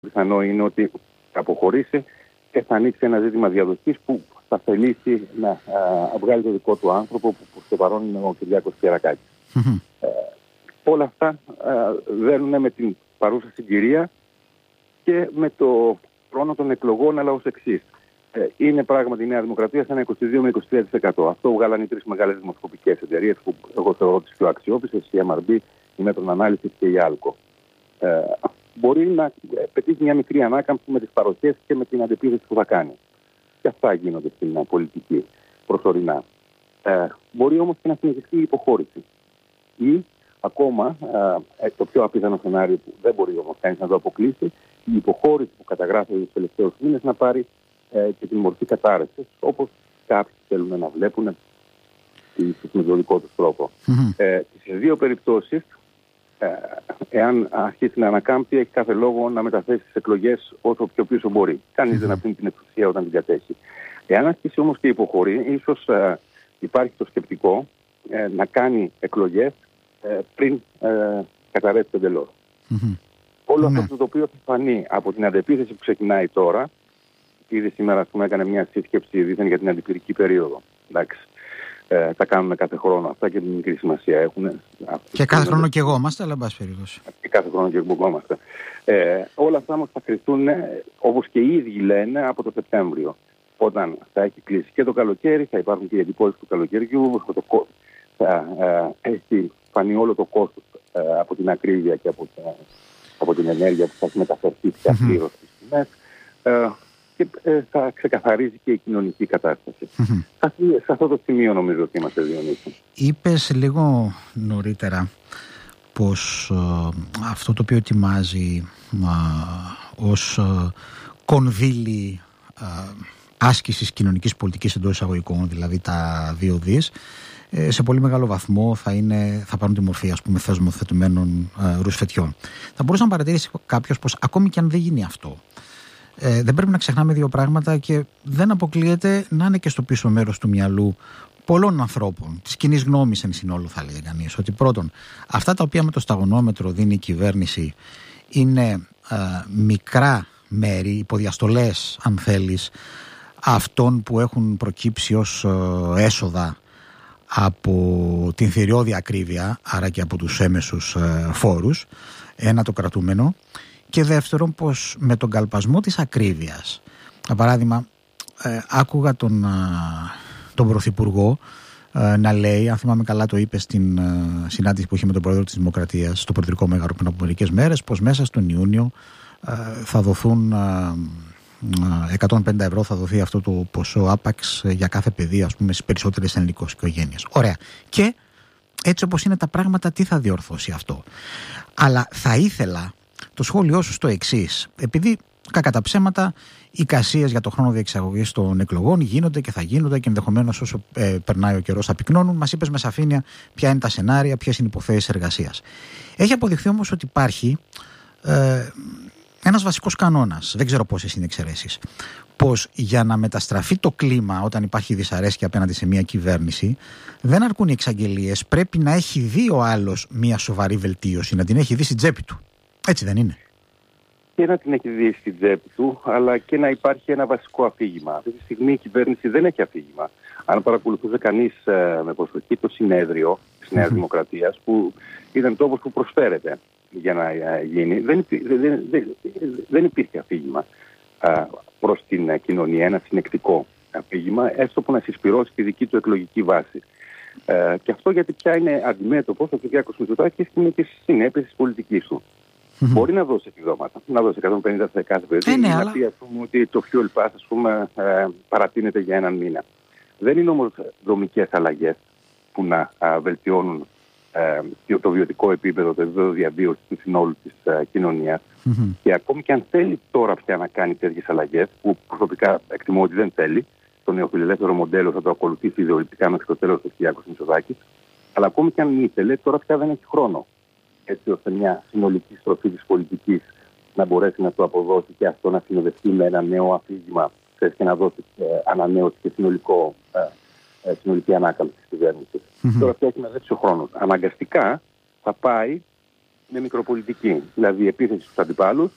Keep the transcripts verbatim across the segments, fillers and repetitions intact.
πιθανό είναι ότι θα αποχωρήσει και θα ανοίξει ένα ζήτημα διαδοχής που θα θελήσει να α, βγάλει το δικό του άνθρωπο, που, που στο παρόν είναι ο Κυριάκος Κερακάκης. Mm-hmm. Ε, όλα αυτά α, δένουν με την παρούσα συγκυρία και με το χρόνο των εκλογών, αλλά ως εξής. Ε, είναι πράγματι η Νέα Δημοκρατία σε ένα είκοσι δύο με είκοσι τρία τοις εκατό. Αυτό βγάλαν οι τρεις μεγάλες δημοσκοπικές εταιρείες που εγώ θεωρώ τις πιο αξιόπιστες, η εμ αρ μπι, η Μέτρων Ανάλυσης και η Άλκο. Ε, μπορεί να πετύχει μια μικρή ανάκαμψη με τις παροχές και με την αντεπίθεση που θα κάνει. Και αυτά γίνονται στην πολιτική προσωρινά. Ε, μπορεί όμως και να συνεχιστεί η υποχώρηση. Ή ακόμα, ε, το πιο απίθανο σενάριο που δεν μπορεί όμως κανείς να το αποκλείσει, η υποχώρηση που καταγράφει τους τελευταίους μήνες να πάρει ε, και την μορφή κατάρρευσης, όπως κάποιοι θέλουν να βλέπουν με τον δικό τους τρόπο. Mm-hmm. Ε, σε δύο περιπτώσεις, ε, εάν αρχίσει να ανακάμπτει, έχει κάθε λόγο να μεταθέσει τις εκλογές όσο πιο πίσω μπορεί. Κανείς mm-hmm. δεν αφήνει την εξουσία όταν την κατέχει. Εάν αρχίσει όμως και υποχωρεί, ίσως ε, υπάρχει το σκεπτικό ε, να κάνει εκλογές ε, πριν ε, καταρρεύσει εντελώς. Mm-hmm. Όλο mm-hmm. αυτό το οποίο θα φανεί από την αντεπίθεση που ξεκινάει τώρα, ήδη σήμερα πούμε, έκανε μια σύσκεψη δίθεν για την αντιπυρική περίοδο. Εντάξει. Ε, τα κάνουμε κάθε χρόνο αυτά και την μικρή σημασία έχουν. Και κάθε χρόνο και εγώ είμαστε, αλλά εν πάση περιπτώσει. Και κάθε χρόνο και εγώ είμαστε. Ε, όλα αυτά όμως θα κρυφτούν, όπως και οι ίδιοι λένε, από το Σεπτέμβριο. Όταν θα έχει κλείσει και το καλοκαίρι, θα υπάρχουν και οι εντυπώσεις του καλοκαιριού, το, θα ε, έχει φανεί όλο το κόστος ε, από την ακρίβεια και από, τα, από την ενέργεια που θα έχει μεταφερθεί πια πλήρως στις τιμές. Ε, και ε, θα ξεκαθαρίζει και η κοινωνική κατάσταση. Mm-hmm. Σε αυτό το σημείο νομίζω ότι είμαστε, Διονύση. Είπες λίγο νωρίτερα πως ε, αυτό το οποίο ετοιμάζει ε, ως ε, κονδύλι ε, άσκησης κοινωνικής πολιτικής εντός εισαγωγικών, δηλαδή τα δύο δις, ε, σε πολύ μεγάλο βαθμό θα, είναι, θα πάρουν τη μορφή, ας πούμε, θεσμοθετημένων ε, ρουσφετιών. Θα μπορούσε να παρατηρήσει κάποιος πως ακόμη και αν δεν γίνει αυτό, Ε, δεν πρέπει να ξεχνάμε δύο πράγματα και δεν αποκλείεται να είναι και στο πίσω μέρος του μυαλού πολλών ανθρώπων, της κοινής γνώμης εν συνόλου, θα λέγει κανείς, ότι πρώτον, αυτά τα οποία με το σταγονόμετρο δίνει η κυβέρνηση είναι ε, μικρά μέρη, υποδιαστολές αν θέλεις, αυτών που έχουν προκύψει ως ε, έσοδα από την θηριώδη ακρίβεια, άρα και από τους έμεσους ε, φόρους, ένα το κρατούμενο. Και δεύτερον, πως με τον καλπασμό της ακρίβειας, για παράδειγμα, ε, άκουγα τον, τον Πρωθυπουργό ε, να λέει, αν θυμάμαι καλά το είπε στην ε, συνάντηση που είχε με τον Πρόεδρο της Δημοκρατίας, στο Προεδρικό Μέγαρο πριν από μερικές μέρες, πως μέσα στον Ιούνιο ε, θα δοθούν ε, εκατόν πενήντα ευρώ, θα δοθεί αυτό το ποσό άπαξ για κάθε παιδί, ας πούμε, στις περισσότερες ελληνικές οικογένειες. Ωραία. Και έτσι όπως είναι τα πράγματα, τι θα διορθώσει αυτό? Αλλά θα ήθελα το σχόλιο σου στο εξής, επειδή κακά τα ψέματα οι εικασίες για το χρόνο διεξαγωγής των εκλογών γίνονται και θα γίνονται και ενδεχομένως όσο ε, περνάει ο καιρός θα πυκνώνουν. Μας είπες με σαφήνεια ποια είναι τα σενάρια, ποιες είναι οι υποθέσεις εργασίας. Έχει αποδειχθεί όμως ότι υπάρχει ε, ένας βασικός κανόνας, δεν ξέρω πόσες είναι εξαιρέσεις, πως για να μεταστραφεί το κλίμα όταν υπάρχει δυσαρέσκεια απέναντι σε μια κυβέρνηση, δεν αρκούν οι εξαγγελίες, πρέπει να έχει δει ο άλλος μια σοβαρή βελτίωση, να την έχει δει στην τσέπη του. Έτσι δεν είναι? Και να την έχει δει στην τσέπη του, αλλά και να υπάρχει ένα βασικό αφήγημα. Αυτή τη στιγμή η κυβέρνηση δεν έχει αφήγημα. Αν παρακολουθούσε κανείς ε, με προσοχή το συνέδριο της Νέας mm-hmm. Δημοκρατίας, που ήταν τόπος που προσφέρεται για να ε, γίνει, δεν, υπή, δεν, δεν, δεν, δεν υπήρχε αφήγημα ε, προς την ε, κοινωνία, ένα συνεκτικό αφήγημα, έστω που να συσπυρώσει τη δική του εκλογική βάση. Ε, και αυτό γιατί πια είναι αντιμέτωπος ο Κυριάκος Μητσοτάκης και με τις συνέπειες της πολιτικής του. Mm-hmm. Μπορεί να δώσει επιδόματα, να δώσει εκατόν πενήντα σε κάθε παιδί, ε, ναι, να αλλά... πει, ας πούμε, ότι το fuel pass, ας πούμε, ε, παρατείνεται για έναν μήνα. Δεν είναι όμως δομικές αλλαγές που να α, βελτιώνουν ε, το βιωτικό επίπεδο, το επίπεδο διαβίωσης του συνόλου της ε, κοινωνίας. Mm-hmm. Και ακόμη και αν θέλει τώρα πια να κάνει τέτοιες αλλαγές, που προσωπικά εκτιμώ ότι δεν θέλει, το νεοφιλελεύθερο μοντέλο θα το ακολουθήσει ιδεολογικά μέχρι το τέλος του Κυριάκος Μητσοτάκης, αλλά ακόμη και αν ήθελε, τώρα πια δεν έχει χρόνο, έτσι ώστε μια συνολική στροφή της πολιτικής να μπορέσει να το αποδώσει και αυτό να συνοδευτεί με ένα νέο αφήγημα και να δώσει ε, ανανέωση και συνολικό, ε, ε, συνολική ανάκαμψη της κυβέρνησης. Mm-hmm. Τώρα πια έχει μαζέψει ο χρόνος. Αναγκαστικά θα πάει με μικροπολιτική, δηλαδή επίθεση στους αντιπάλους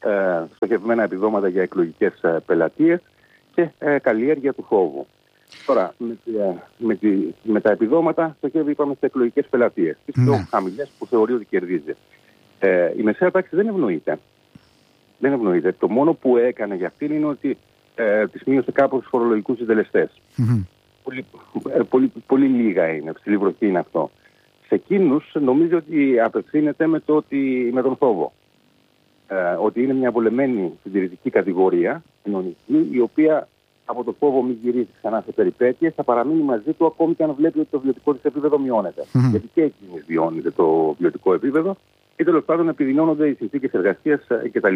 ε, στοχευμένα επιδόματα για εκλογικές ε, πελατείες και ε, καλλιέργεια του φόβου. Τώρα, με, με, τη, με τα επιδόματα στοχεύει, είπαμε, στις εκλογικές πελατείες. Τις πιο ναι. χαμηλές που θεωρεί ότι κερδίζει. Ε, η μεσαία τάξη δεν ευνοείται. Δεν ευνοείται. Το μόνο που έκανε για αυτήν είναι ότι ε, της μείωσε κάπως τους φορολογικούς συντελεστές. Mm-hmm. Πολύ, πολύ, πολύ λίγα είναι, ψηλή βροχή είναι αυτό. Σε εκείνους νομίζω ότι απευθύνεται με, το ότι, με τον φόβο. Ε, ότι είναι μια βολεμένη συντηρητική κατηγορία κοινωνική, η οποία από το φόβο μην γυρίσει ξανά σε περιπέτειες, θα παραμείνει μαζί του ακόμη και αν βλέπει ότι το βιωτικό της επίπεδο μειώνεται. Mm-hmm. Γιατί και εκείνη βιώνεται το βιωτικό επίπεδο ή τέλος πάντων επιδεινώνονται οι συνθήκες εργασίας κτλ.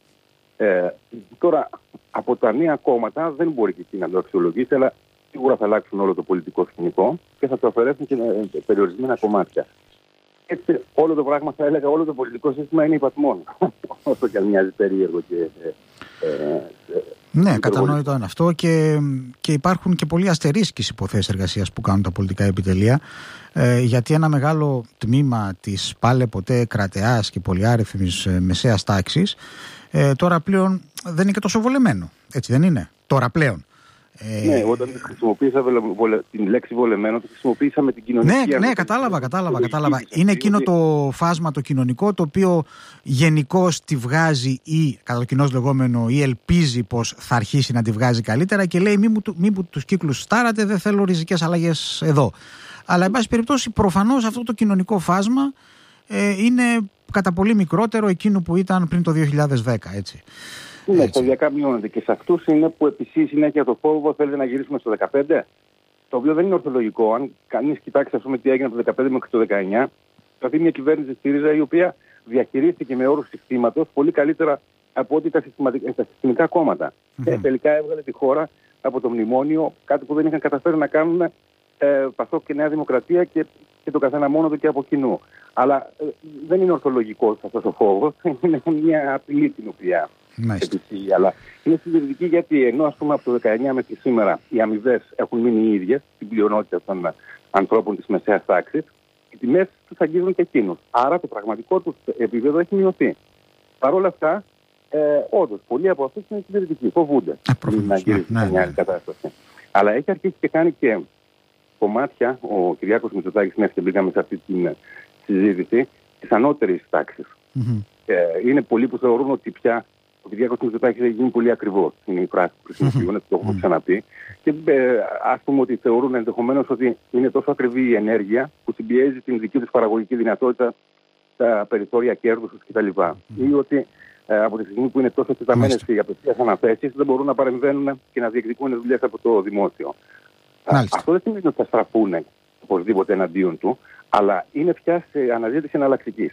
Ε, τώρα, από τα νέα κόμματα δεν μπορεί και εκεί να το αξιολογήσει, αλλά σίγουρα θα αλλάξουν όλο το πολιτικό σκηνικό και θα το αφαιρέσουν και με περιορισμένα κομμάτια. Έτσι, όλο το πράγμα, θα έλεγα, όλο το πολιτικό σύστημα είναι υπατμόν. Όσο και αν μοιάζει περίεργο και. Ε, ε, ναι, κατανοητό είναι αυτό και, και υπάρχουν και πολλοί αστερίσκεις υποθέσεις εργασίας που κάνουν τα πολιτικά επιτελεία, ε, γιατί ένα μεγάλο τμήμα της πάλε ποτέ κρατεάς και πολυάριθμης ε, μεσαίας τάξης ε, τώρα πλέον δεν είναι και τόσο βολεμένο. Έτσι δεν είναι, τώρα πλέον. Ναι, όταν χρησιμοποίησα βολε, την λέξη βολεμένο, το χρησιμοποίησα με την κοινωνική. Ναι, ναι, κατάλαβα, κατάλαβα, κατάλαβα. Είναι εκείνο το φάσμα το κοινωνικό το οποίο γενικώς τη βγάζει ή κατά το κοινώς λεγόμενο ή ελπίζει πως θα αρχίσει να τη βγάζει καλύτερα και λέει μη μου, μη μου τους κύκλους στάρατε, δεν θέλω ριζικές αλλαγές εδώ. Αλλά εν πάση περιπτώσει προφανώς αυτό το κοινωνικό φάσμα ε, είναι κατά πολύ μικρότερο εκείνο που ήταν πριν το δύο χιλιάδες δέκα, έτσι. Ναι, σταδιακά μειώνεται και σε αυτούς είναι που επισύει συνέχεια το φόβο, θέλετε να γυρίσουμε στο δεκαπέντε, το οποίο δεν είναι ορθολογικό. Αν κανείς κοιτάξει, ας πούμε, τι έγινε από το δεκαπέντε μέχρι το δεκαεννιά, θα δει μια κυβέρνηση στη ΣΥΡΙΖΑ η οποία διαχειρίστηκε με όρους συστήματος πολύ καλύτερα από ό,τι τα, τα συστημικά κόμματα. Mm-hmm. Και τελικά έβγαλε τη χώρα από το μνημόνιο, κάτι που δεν είχαν καταφέρει να κάνουν ε, Πασόκ και Νέα Δημοκρατία και, και το καθένα μόνο του και από κοινού. Αλλά ε, δεν είναι ορθολογικός αυτός ο φόβος, είναι μια απειλή την οποία. Επίσης, αλλά είναι συντηρητική γιατί ενώ ας πούμε από το δεκαεννιά μέχρι σήμερα οι αμοιβές έχουν μείνει οι ίδιες στην πλειονότητα των ανθρώπων της μεσαίας τάξης, οι τιμές τους αγγίζουν και εκείνους. Άρα το πραγματικό τους επίπεδο έχει μειωθεί. Παρ' όλα αυτά, ε, όντως, πολλοί από αυτούς είναι συντηρητικοί, φοβούνται να γυρίσουν σε μια άλλη κατάσταση. Αλλά έχει αρχίσει και κάνει και κομμάτια ο Κυριάκος Μητσοτάκης, μέσα και μπήκαμε σε αυτή τη συζήτηση, της ανώτερης τάξης. Mm-hmm. Ε, είναι πολλοί που θεωρούν ότι πια ο Κυριάκος Μητσοτάκης έχει γίνει πολύ ακριβώς. Είναι η φράση που χρησιμοποιούν, το έχουμε ξαναπεί. Και ε, ας πούμε ότι θεωρούν ενδεχομένως ότι είναι τόσο ακριβή η ενέργεια που συμπιέζει την δική τους παραγωγική δυνατότητα, τα περιθώρια κέρδους τους κτλ. Mm. Ή ότι ε, από τη στιγμή που είναι τόσο εκτεταμένες οι απευθείας αναθέσεις δεν μπορούν να παρεμβαίνουν και να διεκδικούν δουλειές από το δημόσιο. Α, αυτό δεν σημαίνει ότι θα στραφούν οπωσδήποτε εναντίον του, αλλά είναι πια σε αναζήτηση εναλλακτικής.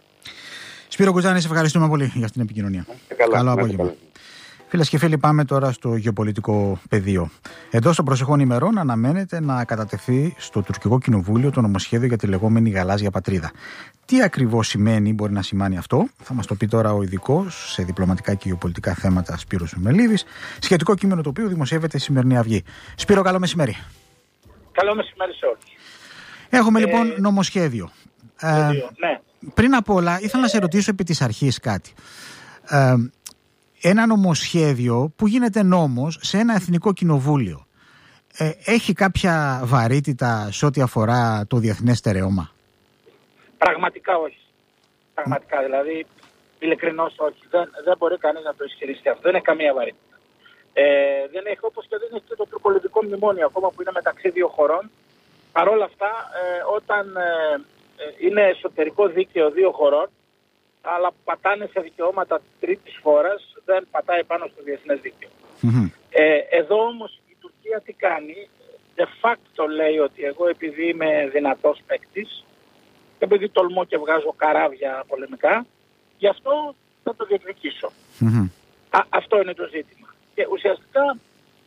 Σπύρο Κουτζάνη, σε ευχαριστούμε πολύ για την επικοινωνία. Καλά, Καλό απόγευμα. Φίλες και φίλοι, πάμε τώρα στο γεωπολιτικό πεδίο. Εντός των προσεχών ημερών αναμένεται να κατατεθεί στο τουρκικό κοινοβούλιο το νομοσχέδιο για τη λεγόμενη γαλάζια πατρίδα. Τι ακριβώς σημαίνει, μπορεί να σημάνει αυτό, θα μας το πει τώρα ο ειδικός σε διπλωματικά και γεωπολιτικά θέματα Σπύρος Μελίδης, σχετικό κείμενο το οποίο δημοσιεύεται η σημερινή Αυγή. Σπύρο, καλό μεσημέρι. Καλό μεσημέρι σε όλους. Έχουμε ε... λοιπόν νομοσχέδιο. Ε, ναι. Πριν απ' όλα, ήθελα να σε ρωτήσω επί της αρχής κάτι. Ε, ένα νομοσχέδιο που γίνεται νόμος σε ένα εθνικό κοινοβούλιο ε, έχει κάποια βαρύτητα σε ό,τι αφορά το διεθνές στερεώμα? Πραγματικά όχι. Πραγματικά, δηλαδή, ειλικρινώς όχι. Δεν, δεν μπορεί κανείς να το ισχυριστεί αυτό. Δεν έχει καμία βαρύτητα. Ε, δεν έχει, όπως και δεν έχει και το τουρκολιβικό μνημόνιο ακόμα που είναι μεταξύ δύο χωρών. Παρ' όλα αυτά, ε, όταν ε, είναι εσωτερικό δίκαιο δύο χωρών, αλλά πατάνε σε δικαιώματα τρίτης χώρας, δεν πατάει πάνω στο διεθνές δίκαιο. Mm-hmm. Ε, εδώ όμως η Τουρκία τι κάνει? De facto λέει ότι εγώ επειδή είμαι δυνατός παίκτης, επειδή τολμώ και βγάζω καράβια πολεμικά, γι' αυτό θα το διεκδικήσω. Mm-hmm. Α, αυτό είναι το ζήτημα. Και ουσιαστικά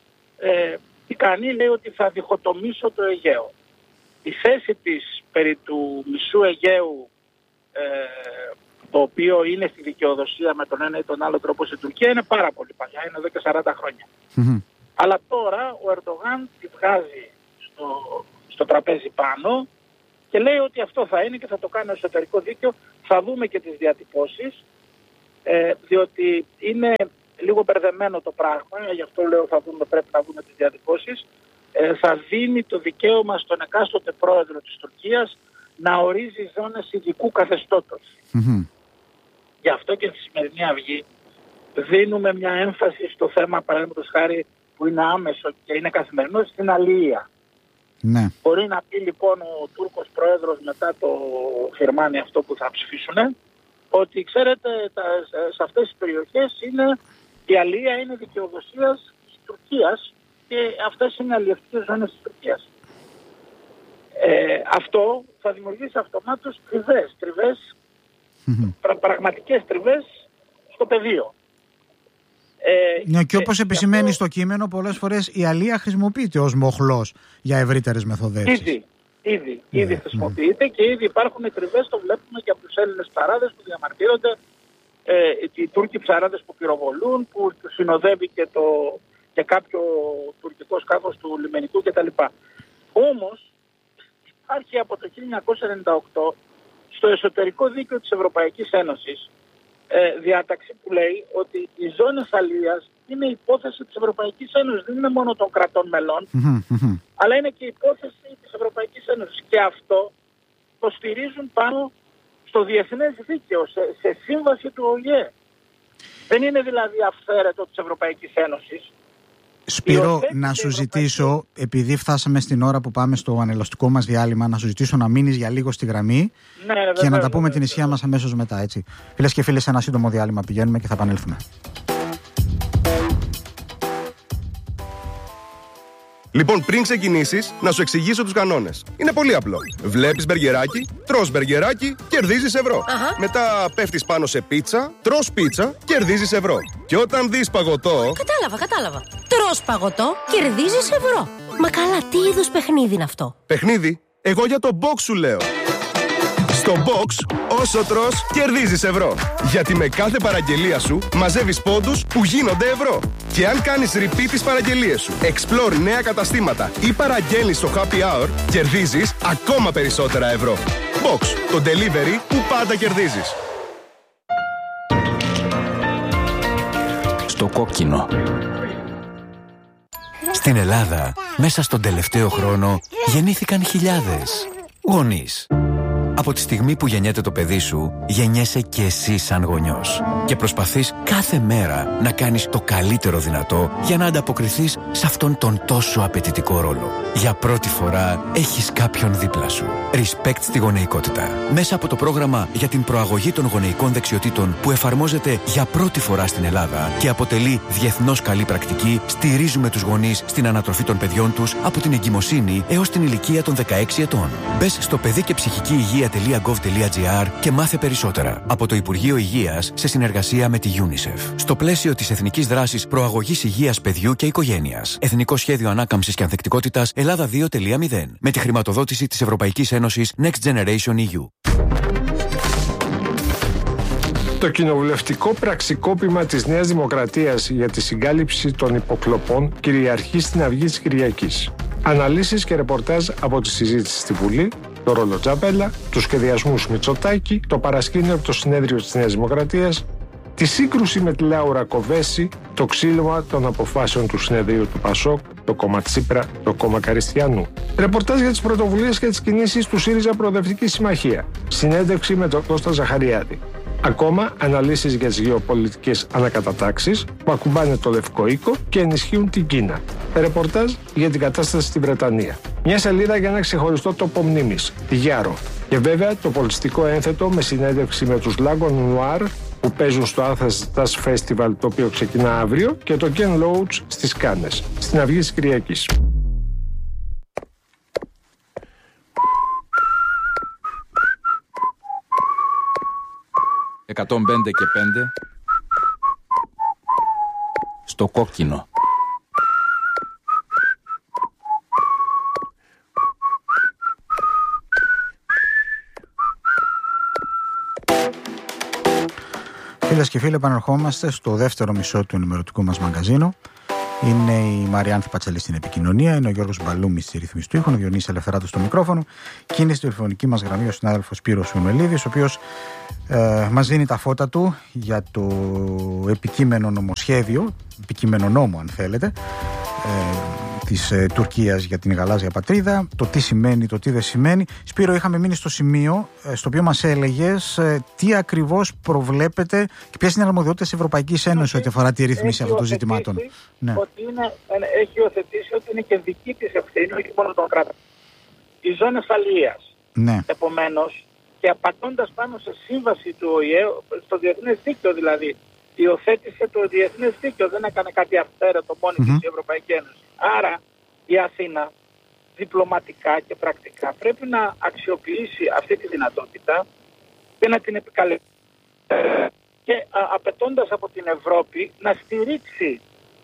ε, τι κάνει? Λέει ότι θα διχοτομήσω το Αιγαίο. Η θέση της περί του μισού Αιγαίου, ε, το οποίο είναι στη δικαιοδοσία με τον ένα ή τον άλλο τρόπο στην Τουρκία, είναι πάρα πολύ παλιά, είναι εδώ και σαράντα χρόνια. Mm-hmm. Αλλά τώρα ο Ερντογάν τη βγάζει στο, στο τραπέζι πάνω και λέει ότι αυτό θα είναι και θα το κάνει εσωτερικό δίκαιο. Θα δούμε και τις διατυπώσεις Ε, διότι είναι λίγο μπερδεμένο το πράγμα, γι' αυτό λέω θα δούμε, πρέπει να δούμε τις διατυπώσεις. Ε, θα δίνει το δικαίωμα στον εκάστοτε πρόεδρο της Τουρκίας να ορίζει ζώνες ειδικού καθεστώτος. Mm-hmm. Γι' αυτό και στη σημερινή Αυγή δίνουμε μια έμφαση στο θέμα, παραδείγματος χάρη, που είναι άμεσο και είναι καθημερινό, στην αλληλεία. Ναι. Μπορεί να πει λοιπόν ο Τούρκος πρόεδρος μετά το Φιρμάνι αυτό που θα ψηφίσουν, ότι ξέρετε τα, σε αυτές τις περιοχές είναι, η αλληλεία είναι δικαιοδοσίας της Τουρκίας και αυτές είναι αλληλευτικές ζώνες της Τουρκίας. Ε, αυτό θα δημιουργήσει αυτομάτως τριβές, τριβές mm-hmm. πρα, πραγματικές τριβές στο πεδίο. Ε, ναι, και όπως επισημαίνει αυτό... στο κείμενο, πολλές φορές η αλεία χρησιμοποιείται ως μοχλός για ευρύτερες μεθοδεύσεις. Ήδη, ήδη, yeah, ήδη χρησιμοποιείται yeah. και ήδη υπάρχουν τριβές, το βλέπουμε και από τους Έλληνες ψαράδες που διαμαρτύρονται, ε, οι Τούρκοι ψαράδες που πυροβολούν, που συνοδεύει και, το, και κάποιο τουρκικό σκάφος του λιμενικού κτλ. Όμως υπάρχει από το χίλια εννιακόσια ενενήντα οκτώ στο εσωτερικό δίκαιο της Ευρωπαϊκής Ένωσης Ε, διάταξη που λέει ότι οι ζώνες αλίας είναι υπόθεση της Ευρωπαϊκής Ένωσης, δεν είναι μόνο των κρατών μελών, mm-hmm. αλλά είναι και υπόθεση της Ευρωπαϊκής Ένωσης. Και αυτό το στηρίζουν πάνω στο διεθνές δίκαιο, σε, σε σύμβαση του Ο Ε. Δεν είναι δηλαδή αυθαίρετο της Ευρωπαϊκής Ένωσης. Σπύρο, να σου ζητήσω, επειδή φτάσαμε στην ώρα που πάμε στο ανελαστικό μας διάλειμμα, να σου ζητήσω να μείνεις για λίγο στη γραμμή ναι, και βέβαια, να τα πούμε βέβαια, την ισχύα μας αμέσως μετά, έτσι. Φίλες και φίλοι, σε ένα σύντομο διάλειμμα πηγαίνουμε και θα επανέλθουμε. Λοιπόν, πριν ξεκινήσεις, να σου εξηγήσω τους κανόνες. Είναι πολύ απλό. Βλέπεις μπεργκεράκι, τρως μπεργκεράκι, κερδίζεις ευρώ. Αχα. Μετά πέφτεις πάνω σε πίτσα, τρως πίτσα, κερδίζεις ευρώ. Και όταν δεις παγωτό... Κατάλαβα, κατάλαβα. Τρως παγωτό, κερδίζεις ευρώ. Μα καλά, τι είδους παιχνίδι είναι αυτό? Παιχνίδι? Εγώ για το box σου λέω. Στο box, όσο τρως, κερδίζεις ευρώ. Γιατί με κάθε παραγγελία σου μαζεύεις πόντους που γίνονται ευρώ. Και αν κάνεις repeat τις παραγγελίες σου, explore νέα καταστήματα ή παραγγέλνεις στο happy hour, κερδίζεις ακόμα περισσότερα ευρώ. Box, το delivery που πάντα κερδίζεις. Στο κόκκινο. Στην Ελλάδα, μέσα στον τελευταίο χρόνο, γεννήθηκαν χιλιάδες γονείς. Από τη στιγμή που γεννιέται το παιδί σου, γεννιέσαι και εσύ σαν γονιός. Και προσπαθείς κάθε μέρα να κάνεις το καλύτερο δυνατό για να ανταποκριθείς σε αυτόν τον τόσο απαιτητικό ρόλο. Για πρώτη φορά έχεις κάποιον δίπλα σου. Respect στη γονεϊκότητα. Μέσα από το πρόγραμμα για την προαγωγή των γονεϊκών δεξιοτήτων που εφαρμόζεται για πρώτη φορά στην Ελλάδα και αποτελεί διεθνώς καλή πρακτική, στηρίζουμε τους γονείς στην ανατροφή των παιδιών τους από την εγκυμοσύνη έως την ηλικία των δεκαέξι ετών. Μπες στο παιδί και ψυχική υγεία τελεία γκοβ τελεία τζι άρ και μάθε περισσότερα από το Υπουργείο Υγείας σε συνεργασία με τη UNICEF. Στο πλαίσιο της Εθνικής Δράσης Προαγωγής Υγείας Παιδιού και Οικογένειας. Εθνικό Σχέδιο Ανάκαμψης και Ανθεκτικότητας Ελλάδα δύο τελεία μηδέν. Με τη χρηματοδότηση της Ευρωπαϊκής Ένωσης Next Generation ι γιου. Το κοινοβουλευτικό πραξικόπημα της Νέας Δημοκρατίας για τη συγκάλυψη των υποκλοπών κυριαρχεί στην Αυγή της Κυριακής. Αναλύσεις και ρεπορτάζ από τη συζήτηση στη Βουλή, το ρόλο Τζαμπέλα, τους σχεδιασμούς Μητσοτάκη, το παρασκήνιο από το συνέδριο της Νέας Δημοκρατίας, τη σύγκρουση με τη Λάουρα Κοβέση, το ξύλωμα των αποφάσεων του συνεδρίου του Πασόκ, το κόμμα Τσίπρα, το κόμμα Καριστιανού. Ρεπορτάζ για τις πρωτοβουλίες και τις κινήσεις του ΣΥΡΙΖΑ Προοδευτική Συμμαχία. Συνέντευξη με τον Κώστα Ζαχαριάδη. Ακόμα αναλύσεις για τις γεωπολιτικές ανακατατάξεις που ακουμπάνε το Λευκό Οίκο και ενισχύουν την Κίνα. Ρεπορτάζ για την κατάσταση στη Βρετανία. Μια σελίδα για ένα ξεχωριστό τόπο μνήμης, τη Γιάρο. Και βέβαια το πολιτιστικό ένθετο με συνέντευξη με τους Lagon Noir που παίζουν στο Athens Jazz Festival, το οποίο ξεκινά αύριο, και το Ken Loach στις Κάνες, στην Αυγή της Κυριακής. εκατόν πέντε και πέντε στο κόκκινο. Φίλες και φίλοι, επαναρχόμαστε στο δεύτερο μισό του ενημερωτικού μας μαγκαζίνου Είναι η Μαριάνθη Πατσαλή στην επικοινωνία, είναι ο Γιώργος Μπαλούμης στη ρύθμιση του ήχου, ο Διονύσης Ελευθεράτος στο μικρόφωνο και είναι στη τηλεφωνική μας γραμμή ο συνάδελφος Σπύρος Σουμελίδης, ο οποίος ε, μας δίνει τα φώτα του για το επικείμενο νομοσχέδιο, επικείμενο νόμο αν θέλετε, ε, της ε, Τουρκίας για την γαλάζια πατρίδα, το τι σημαίνει, το τι δεν σημαίνει. Σπύρο, είχαμε μείνει στο σημείο ε, στο οποίο μας έλεγες ε, τι ακριβώς προβλέπετε και ποιες είναι οι αρμοδιότητες της Ευρωπαϊκής Ένωσης ό,τι αφορά τη ρύθμιση αυτών των ζητημάτων. Ναι. Ότι είναι, έχει υιοθετήσει ότι είναι και δική της ευθύνη, όχι μόνο των κρατών. Οι ζώνες αλίας. Ναι. Επομένως, και απαντώντας πάνω σε σύμβαση του Ο Η Ε, στο διεθνές δίκαιο δηλαδή, υιοθέτησε το διεθνές δίκαιο, δεν έκανε κάτι αυθαίρετο μόνη της mm-hmm. η Ευρωπαϊκή Ένωση. Άρα η Αθήνα διπλωματικά και πρακτικά πρέπει να αξιοποιήσει αυτή τη δυνατότητα και να την επικαλέσει και α, απαιτώντας από την Ευρώπη να στηρίξει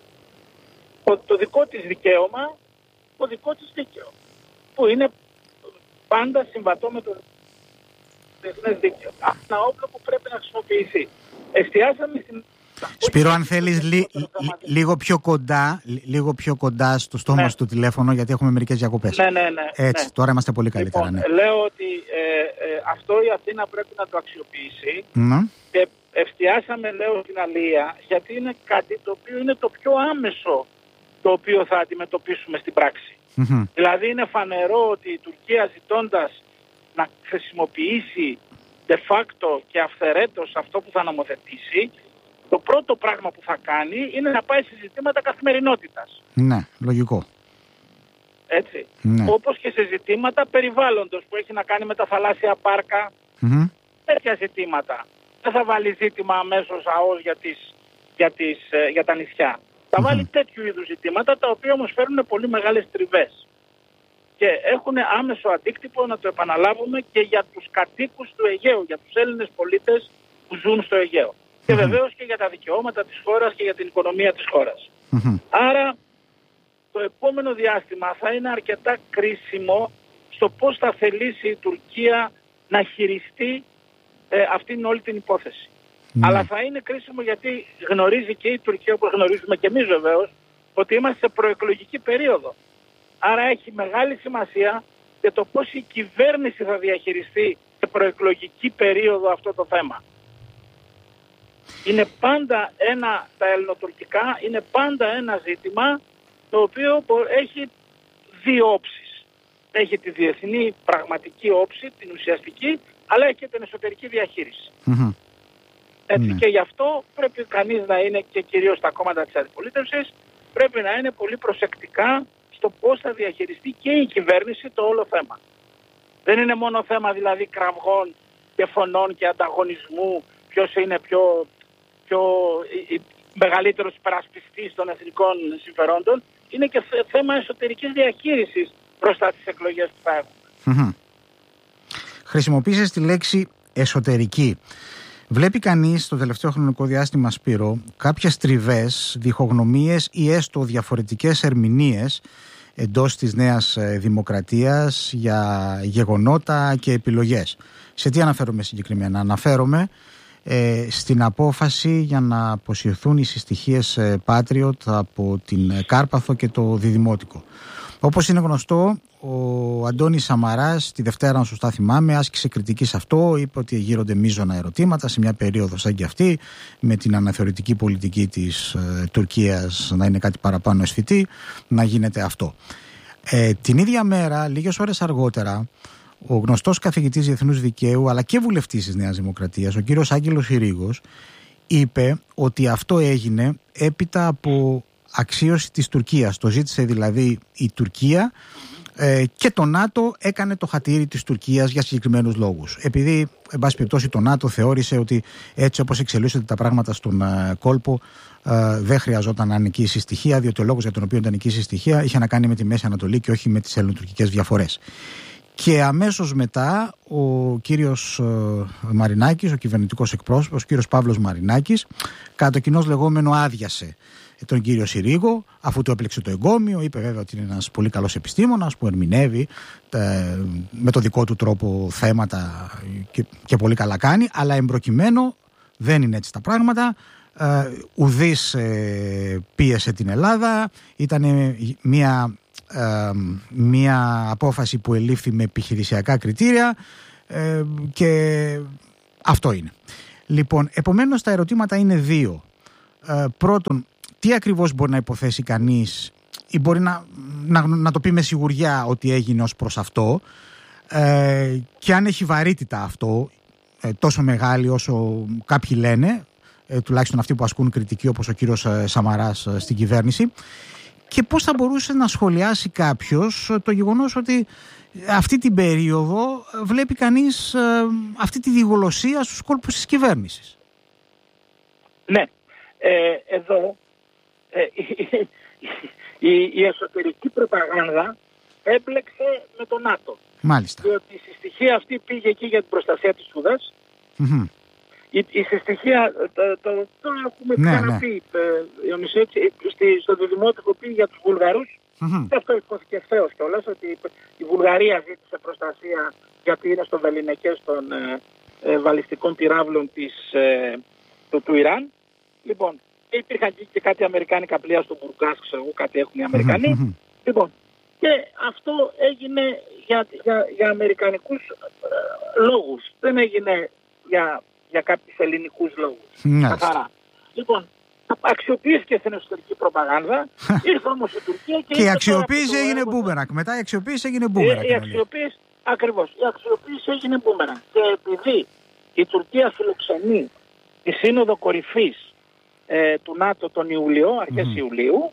το, το δικό της δικαίωμα, το δικό της δίκαιο, που είναι πάντα συμβατό με το διεθνές δίκαιο. Αυτό είναι ένα όπλο που πρέπει να χρησιμοποιηθεί. Εστιάσαμε στην... Σπύρο, αν θέλεις λί, λί, λίγο πιο κοντά, λίγο πιο κοντά στο στόμα ναι. του τηλέφωνο, γιατί έχουμε μερικές διακοπές. Ναι, ναι, ναι. Έτσι, ναι. τώρα είμαστε πολύ καλύτερα. Λοιπόν, ναι. λέω ότι ε, ε, αυτό η Αθήνα πρέπει να το αξιοποιήσει mm. και εστιάσαμε, λέω, στην αλία, γιατί είναι κάτι το οποίο είναι το πιο άμεσο το οποίο θα αντιμετωπίσουμε στην πράξη. Mm-hmm. Δηλαδή είναι φανερό ότι η Τουρκία, ζητώντας να χρησιμοποιήσει de facto και αυθαιρέτως αυτό που θα νομοθετήσει, το πρώτο πράγμα που θα κάνει είναι να πάει σε ζητήματα καθημερινότητας. Ναι, λογικό. Έτσι. Ναι. Όπως και σε ζητήματα περιβάλλοντος που έχει να κάνει με τα θαλάσσια πάρκα, mm-hmm. τέτοια ζητήματα. Δεν θα βάλει ζήτημα αμέσως ΑΟΣ για, τις, για, τις, για τα νησιά. Θα mm-hmm. βάλει τέτοιου είδους ζητήματα, τα οποία όμως φέρνουν πολύ μεγάλες τριβές. Και έχουν άμεσο αντίκτυπο, να το επαναλάβουμε, και για τους κατοίκους του Αιγαίου, για τους Έλληνες πολίτες που ζουν στο Αιγαίο. Και mm-hmm. βεβαίως και για τα δικαιώματα της χώρας και για την οικονομία της χώρας. Mm-hmm. Άρα το επόμενο διάστημα θα είναι αρκετά κρίσιμο στο πώς θα θελήσει η Τουρκία να χειριστεί ε, αυτήν όλη την υπόθεση. Mm-hmm. Αλλά θα είναι κρίσιμο γιατί γνωρίζει και η Τουρκία, όπως γνωρίζουμε και εμείς βεβαίως, ότι είμαστε σε προεκλογική περίοδο. Άρα έχει μεγάλη σημασία για το πώς η κυβέρνηση θα διαχειριστεί σε προεκλογική περίοδο αυτό το θέμα. Είναι πάντα ένα, τα ελληνοτουρκικά είναι πάντα ένα ζήτημα το οποίο έχει δύο όψεις. Έχει τη διεθνή πραγματική όψη, την ουσιαστική, αλλά έχει και την εσωτερική διαχείριση. Mm-hmm. Έτσι, mm-hmm. Και γι' αυτό πρέπει κανείς να είναι, και κυρίως τα κόμματα της αντιπολίτευσης, πρέπει να είναι πολύ προσεκτικά στο πώς θα διαχειριστεί και η κυβέρνηση το όλο θέμα. Δεν είναι μόνο θέμα δηλαδή κραυγών και φωνών και ανταγωνισμού, ποιος είναι πιο... πιο μεγαλύτερος υπερασπιστής των εθνικών συμφερόντων, είναι και θέμα εσωτερικής διαχείρισης μπροστά τις εκλογές που θα έχουμε. Mm-hmm. Χρησιμοποίησες τη λέξη εσωτερική. Βλέπει κανείς στο τελευταίο χρονικό διάστημα, Σπύρο, κάποιες τριβές, διχογνωμίες ή έστω διαφορετικές ερμηνείες εντός της νέας δημοκρατίας για γεγονότα και επιλογές. Σε τι αναφέρομαι συγκεκριμένα? Αναφέρομαι Ε, στην απόφαση για να αποσυρθούν οι συστοιχίες ε, Patriot από την ε, Κάρπαθο και το Διδημότικο. Όπως είναι γνωστό, ο Αντώνης Σαμαράς τη Δευτέρα, αν σωστά θυμάμαι, άσκησε κριτική σε αυτό, είπε ότι γύρονται μείζωνα ερωτήματα σε μια περίοδο σαν και αυτή, με την αναθεωρητική πολιτική της ε, Τουρκίας να είναι κάτι παραπάνω αισθητή, να γίνεται αυτό. Ε, την ίδια μέρα, λίγες ώρες αργότερα, ο γνωστός καθηγητής διεθνούς δικαίου αλλά και βουλευτής της Νέας Δημοκρατίας, ο κύριος Άγγελος Συρίγος, είπε ότι αυτό έγινε έπειτα από αξίωση της Τουρκίας. Το ζήτησε δηλαδή η Τουρκία ε, και το ΝΑΤΟ έκανε το χατήρι της Τουρκίας για συγκεκριμένους λόγους. Επειδή, εν πάση περιπτώσει, το ΝΑΤΟ θεώρησε ότι έτσι όπως εξελίσσονται τα πράγματα στον ε, κόλπο, ε, δεν χρειαζόταν να νικήσει στοιχεία, διότι ο λόγος για τον οποίο ήταν νικήσει στοιχεία είχε να κάνει με τη Μέση Ανατολή και όχι με τις ελληνοτουρκικές διαφορές. Και αμέσως μετά ο κύριος Μαρινάκης, ο κυβερνητικός εκπρόσωπος, ο κύριος Παύλος Μαρινάκης, κατά το κοινώς λεγόμενο άδειασε τον κύριο Συρίγο, αφού του έπλεξε το εγκόμιο. Είπε βέβαια ότι είναι ένας πολύ καλός επιστήμονας που ερμηνεύει ε, με το δικό του τρόπο θέματα και, και πολύ καλά κάνει, αλλά εμπροκειμένο δεν είναι έτσι τα πράγματα. Ε, ουδής ε, πίεσε την Ελλάδα. Ήταν μια, ε, μια απόφαση που ελήφθη με επιχειρησιακά κριτήρια ε, και αυτό είναι. Λοιπόν, επομένως τα ερωτήματα είναι δύο. Ε, πρώτον, τι ακριβώς μπορεί να υποθέσει κανείς ή μπορεί να, να, να το πει με σιγουριά ότι έγινε ως προς αυτό, ε, και αν έχει βαρύτητα αυτό, ε, τόσο μεγάλη όσο κάποιοι λένε, ε, τουλάχιστον αυτοί που ασκούν κριτική όπως ο κύριος ε, Σαμαράς ε, στην κυβέρνηση, και πώς θα μπορούσε να σχολιάσει κάποιος το γεγονός ότι αυτή την περίοδο βλέπει κανείς ε, αυτή τη διγολοσία στους κόλπους της κυβέρνησης. Ναι, ε, εδώ ε, η, η εσωτερική προπαγάνδα έμπλεξε με το ΝΑΤΟ. Μάλιστα. Διότι η συστοιχία αυτή πήγε εκεί για την προστασία της Σούδας. Mm-hmm. Η, η συστοιχία, το, το, το έχουμε ναι, ξαναπεί, ναι. στο διδημότυπο πήγε για τους Βουλγαρούς. Mm-hmm. Και αυτό υπόθηκε ευθέως κιόλας, ότι η Βουλγαρία ζήτησε προστασία γιατί είναι στο βεληνικές των ε, ε, βαλιστικών πυράβλων της, ε, του, του Ιράν. Λοιπόν, και υπήρχαν και κάτι αμερικάνικα πλοία στο Μπουργκάς, ξέρω εγώ, κάτι έχουν οι Αμερικανοί. Mm-hmm. Λοιπόν, και αυτό έγινε για, για, για αμερικανικούς ε, λόγους. Δεν έγινε για, για κάποιους ελληνικούς λόγους. Καθαρά. Λοιπόν, αξιοποιήθηκε στην εσωτερική προπαγάνδα, ήρθε όμως η Τουρκία και... Και η αξιοποίηση έγινε μπούμερακ. Μετά η αξιοποίηση έγινε μπούμερακ. Η, η αξιοποίηση, ακριβώς, η αξιοποίηση έγινε μπούμερακ. Και επειδή η Τουρκία φιλοξενεί τη σύνοδο κορυφής ε, του ΝΑΤΟ τον Ιούλιο, αρχές mm. Ιουλίου,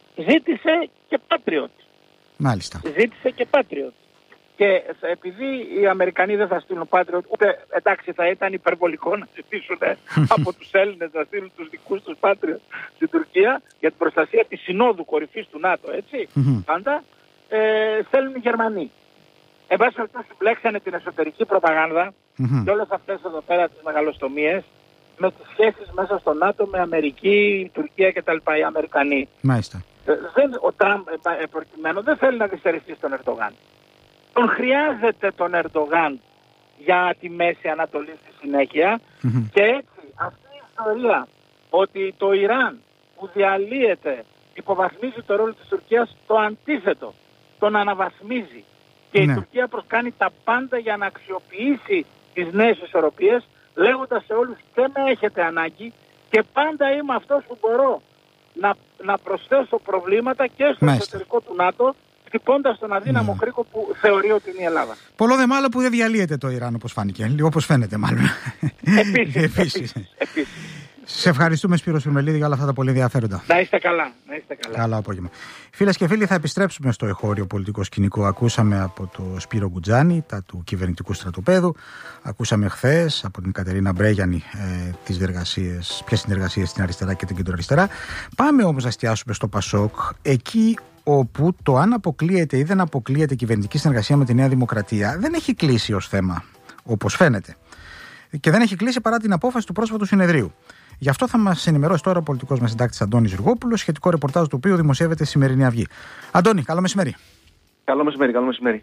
ζήτησε και Patriot. Μάλιστα. Ζήτησε και Patriot. Και επειδή οι Αμερικανοί δεν θα στείλουν Patriot, ούτε εντάξει θα ήταν υπερβολικό να ζητήσουν από τους Έλληνες να στείλουν τους δικούς τους Patriot στην Τουρκία για την προστασία της συνόδου κορυφής του ΝΑΤΟ, έτσι, mm-hmm. πάντα, ε, θέλουν οι Γερμανοί. Εν πάση περιπτώσει μπλέξανε την εσωτερική προπαγάνδα mm-hmm. και όλες αυτές εδώ πέρα τις μεγαλοστομίες με τις σχέσεις μέσα στο ΝΑΤΟ με Αμερική, Τουρκία κτλ. Οι Αμερικανοί. Μάλιστα. Ε, δεν, ο Τραμπ ε, προκειμένου δεν θέλει να δυστερηθεί στον Ερντογάν. Τον χρειάζεται τον Ερντογάν για τη Μέση Ανατολή στη συνέχεια mm-hmm. και έτσι αυτή η ιστορία ότι το Ιράν που διαλύεται υποβαθμίζει το ρόλο της Τουρκίας, το αντίθετο, τον αναβαθμίζει και ναι. η Τουρκία προσκάνει τα πάντα για να αξιοποιήσει τις νέες ισορροπίες, λέγοντας σε όλους και με έχετε ανάγκη και πάντα είμαι αυτός που μπορώ να, να προσθέσω προβλήματα και στο Μάλιστα. εσωτερικό του ΝΑΤΟ, χτυπώντας τον αδύναμο ναι. κρίκο που θεωρεί ότι είναι η Ελλάδα. Πολλό δε μάλλον που δεν διαλύεται το Ιράν όπως φάνηκε, λίγο όπως φαίνεται μάλλον. Επίσης. επίσης, επίσης. Σε ευχαριστούμε Σπύρο Σουρμελίδη για όλα αυτά τα πολύ ενδιαφέροντα. Να είστε καλά. Να είστε καλά. Καλό απόγευμα. Φίλες και φίλοι, θα επιστρέψουμε στο εχώριο πολιτικό σκηνικό. Ακούσαμε από το Σπύρο Γκουτζάνη τα του κυβερνητικού στρατοπέδου. Ακούσαμε χθες από την Κατερίνα Μπρέγιανη ε, τις διεργασίες, ποιες συνεργασίες στην αριστερά και την κεντροαριστερά. Πάμε όμως να εστιάσουμε στο Πασόκ, εκεί όπου το αν αποκλείεται ή δεν αποκλείεται κυβερνητική συνεργασία με τη Νέα Δημοκρατία δεν έχει κλείσει ως θέμα, όπως φαίνεται. Και δεν έχει κλείσει παρά την απόφαση του πρόσφατου συνεδρίου. Γι' αυτό θα μας ενημερώσει τώρα ο πολιτικός μας συντάκτης Αντώνης Ζουργόπουλος, σχετικό ρεπορτάζ του οποίου δημοσιεύεται στη σημερινή Αυγή. Αντώνη, καλό μεσημέρι. Καλό μεσημέρι, καλό μεσημέρι.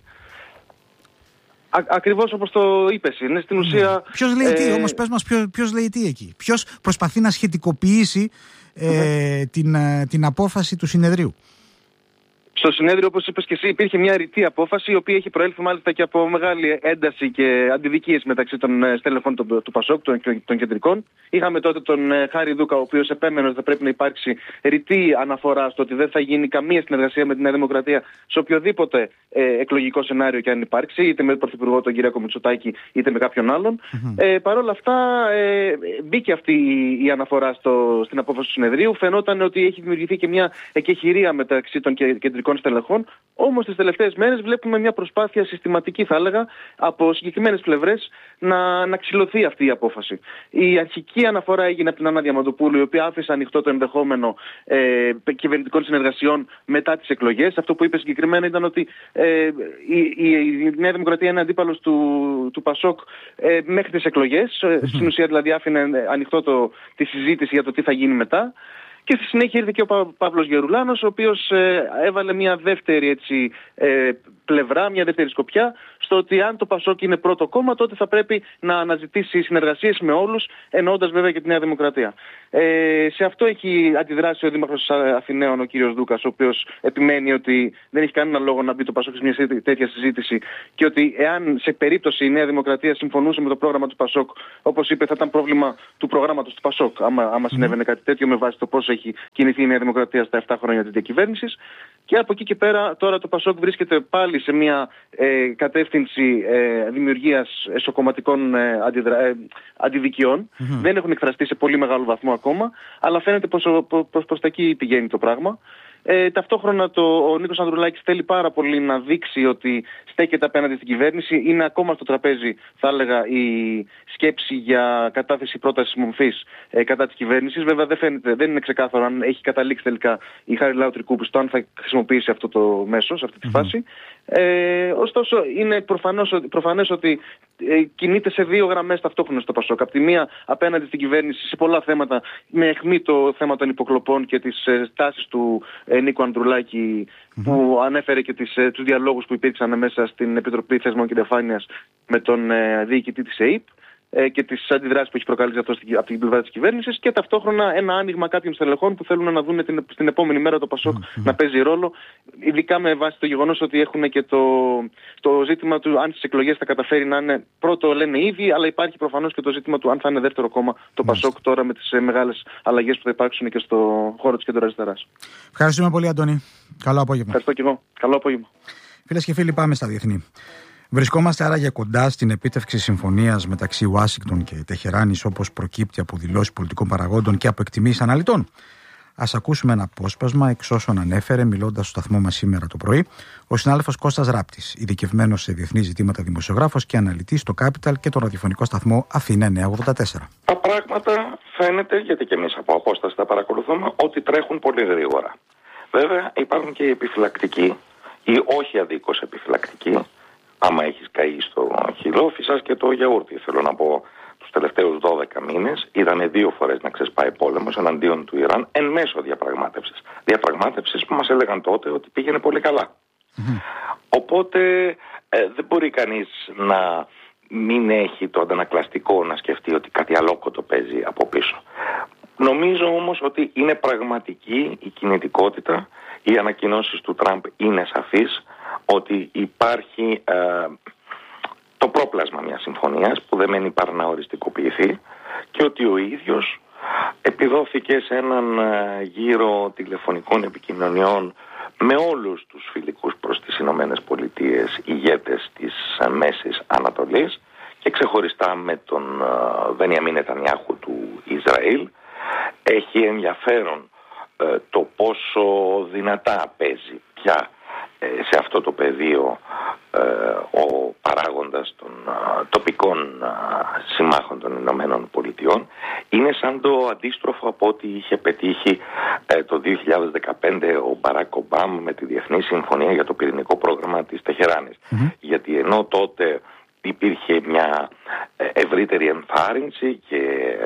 Α, ακριβώς όπως το είπες, είναι στην ουσία... Mm. Ποιος λέει ε... τι, όμως πες μας ποιος, ποιος λέει τι εκεί. Ποιος προσπαθεί να σχετικοποιήσει ε, mm. την, την απόφαση του συνεδρίου. Στο συνέδριο, όπως είπες και εσύ, υπήρχε μια ρητή απόφαση, η οποία έχει προέλθει μάλιστα και από μεγάλη ένταση και αντιδικίες μεταξύ των στελεχών του, του Πασόκ, των, των κεντρικών. Είχαμε τότε τον Χάρη Δούκα, ο οποίος επέμενε ότι θα πρέπει να υπάρξει ρητή αναφορά στο ότι δεν θα γίνει καμία συνεργασία με τη Νέα Δημοκρατία σε οποιοδήποτε ε, εκλογικό σενάριο και αν υπάρξει, είτε με τον Πρωθυπουργό τον Κυριάκο Μητσοτάκη, είτε με κάποιον άλλον. Mm-hmm. Ε, Παρ' όλα αυτά, ε, μπήκε αυτή η, η αναφορά στο, στην απόφαση του συνεδρίου. Φαινόταν ότι έχει δημιουργηθεί και μια εκεχηρία μεταξύ των κεντρικών στελεχών, όμως τις τελευταίες μέρες βλέπουμε μια προσπάθεια συστηματική, θα έλεγα, από συγκεκριμένες πλευρές να, να ξυλωθεί αυτή η απόφαση. Η αρχική αναφορά έγινε από την Άννα Διαμαντοπούλου, η οποία άφησε ανοιχτό το ενδεχόμενο ε, κυβερνητικών συνεργασιών μετά τις εκλογές. Αυτό που είπε συγκεκριμένα ήταν ότι ε, η, η, η Νέα Δημοκρατία είναι αντίπαλος του, του Πασόκ ε, μέχρι τις εκλογές. Mm-hmm. Στην ουσία δηλαδή άφηνε ανοιχτό το, τη συζήτηση για το τι θα γίνει μετά. Και στη συνέχεια ήρθε και ο Πα, Παύλος Γερουλάνος, ο οποίος ε, έβαλε μια δεύτερη έτσι, ε, πλευρά, μια δεύτερη σκοπιά, στο ότι αν το Πασόκ είναι πρώτο κόμμα, τότε θα πρέπει να αναζητήσει συνεργασίες με όλους, εννοώντας βέβαια και τη Νέα Δημοκρατία. Ε, σε αυτό έχει αντιδράσει ο Δήμαρχος Αθηναίων, ο κύριος Δούκας, ο οποίος επιμένει ότι δεν έχει κανένα λόγο να μπει το Πασόκ σε μια τέτοια συζήτηση και ότι εάν σε περίπτωση η Νέα Δημοκρατία συμφωνούσε με το πρόγραμμα του Πασόκ, όπως είπε, θα ήταν πρόβλημα του προγράμματος του Πασόκ, άμα, άμα συνέβαινε κάτι τέτοιο με βάση το πώς έχει κινηθεί η Νέα Δημοκρατία στα επτά χρόνια της διακυβέρνησης. Και από εκεί και πέρα τώρα το Πασόκ βρίσκεται πάλι σε μια ε, κατεύθυνση ε, δημιουργίας εσωκομματικών ε, αντιδρα... ε, αντιδικιών. Mm-hmm. Δεν έχουν εκφραστεί σε πολύ μεγάλο βαθμό ακόμα, αλλά φαίνεται πως προς, προς τα εκεί πηγαίνει το πράγμα. Ε, ταυτόχρονα το, ο Νίκος Ανδρουλάκης θέλει πάρα πολύ να δείξει ότι στέκεται απέναντι στην κυβέρνηση. Είναι ακόμα στο τραπέζι, θα έλεγα, η σκέψη για κατάθεση πρότασης μορφής ε, κατά της κυβέρνησης. Βέβαια δεν, φαίνεται, δεν είναι ξεκάθαρο αν έχει καταλήξει τελικά η Χαριλάου Τρικούπης το αν θα χρησιμοποιήσει αυτό το μέσο, σε αυτή τη φάση. Ε, ωστόσο είναι προφανώς, προφανές ότι ε, κινείται σε δύο γραμμές ταυτόχρονα στο Πασόκ. Απ' τη μία απέναντι στην κυβέρνηση σε πολλά θέματα, με αιχμή το θέμα των υποκλοπών και τις ε, στάσεις του ε, Νίκο Ανδρουλάκη, mm-hmm. που ανέφερε και τις, ε, τους διαλόγους που υπήρξαν μέσα στην Επιτροπή Θεσμών και Διαφάνειας με τον ε, διοικητή της ΕΕΠ και τις αντιδράσεις που έχει προκαλέσει αυτό από την πλευρά της κυβέρνησης, και ταυτόχρονα ένα άνοιγμα κάποιων στελεχών που θέλουν να δουν την, στην επόμενη μέρα το Πασόκ mm-hmm. να παίζει ρόλο, ειδικά με βάση το γεγονός ότι έχουν και το, το ζήτημα του αν στις εκλογές θα καταφέρει να είναι πρώτο, λένε ήδη, αλλά υπάρχει προφανώς και το ζήτημα του αν θα είναι δεύτερο κόμμα το Πασόκ τώρα με τις μεγάλες αλλαγές που θα υπάρξουν και στο χώρο της κεντροαριστεράς. Ευχαριστούμε πολύ, Αντώνη. Καλό απόγευμα. Ευχαριστώ και εγώ. Καλό απόγευμα. Φίλες και φίλοι, πάμε στα διεθνή. Βρισκόμαστε άραγε κοντά στην επίτευξη συμφωνίας μεταξύ Ουάσιγκτον και Τεχεράνης, όπως προκύπτει από δηλώσεις πολιτικών παραγόντων και από εκτιμήσεις αναλυτών. Ας ακούσουμε ένα απόσπασμα εξ όσων ανέφερε, μιλώντας στο σταθμό μας σήμερα το πρωί, ο συνάδελφος Κώστας Ράπτης, ειδικευμένος σε διεθνή ζητήματα δημοσιογράφος και αναλυτής στο Capital και το ραδιοφωνικό σταθμό Αθήνα εννιακόσια ογδόντα τέσσερα. Τα πράγματα φαίνεται, γιατί και εμείς από απόσταση τα παρακολουθούμε, ότι τρέχουν πολύ γρήγορα. Βέβαια υπάρχουν και οι επιφυλακτικοί ή όχι αδίκως επιφυλακτικοί. Άμα έχεις καεί στο χιλόφι και το γιαούρτι, θέλω να πω, τους τελευταίους δώδεκα μήνες είδανε δύο φορές να ξεσπάει πόλεμος εναντίον του Ιράν εν μέσω διαπραγμάτευσης. Διαπραγμάτευσης που μας έλεγαν τότε ότι πήγαινε πολύ καλά. Mm-hmm. Οπότε ε, δεν μπορεί κανείς να μην έχει το αντανακλαστικό να σκεφτεί ότι κάτι αλόκοτο παίζει από πίσω. Νομίζω όμως ότι είναι πραγματική η κινητικότητα, οι ανακοινώσεις του Τραμπ είναι σαφείς, ότι υπάρχει ε, το πρόπλασμα μιας συμφωνίας που δεν μένει παρά να οριστικοποιηθεί και ότι ο ίδιος επιδόθηκε σε έναν ε, γύρο τηλεφωνικών επικοινωνιών με όλους τους φιλικούς προς τις Ηνωμένες Πολιτείες ηγέτες της ε, Μέσης Ανατολής και ξεχωριστά με τον ε, Μπενιαμίν Νετανιάχου του Ισραήλ. Έχει ενδιαφέρον ε, το πόσο δυνατά παίζει πια σε αυτό το πεδίο ε, ο παράγοντας των α, τοπικών α, συμμάχων των Ηνωμένων Πολιτειών. Είναι σαν το αντίστροφο από ό,τι είχε πετύχει ε, το δύο χιλιάδες δεκαπέντε ο Μπαράκ Ομπάμα με τη Διεθνή Συμφωνία για το πυρηνικό πρόγραμμα της Τεχεράνης. Mm-hmm. Γιατί ενώ τότε υπήρχε μια ευρύτερη ενθάρρυνση και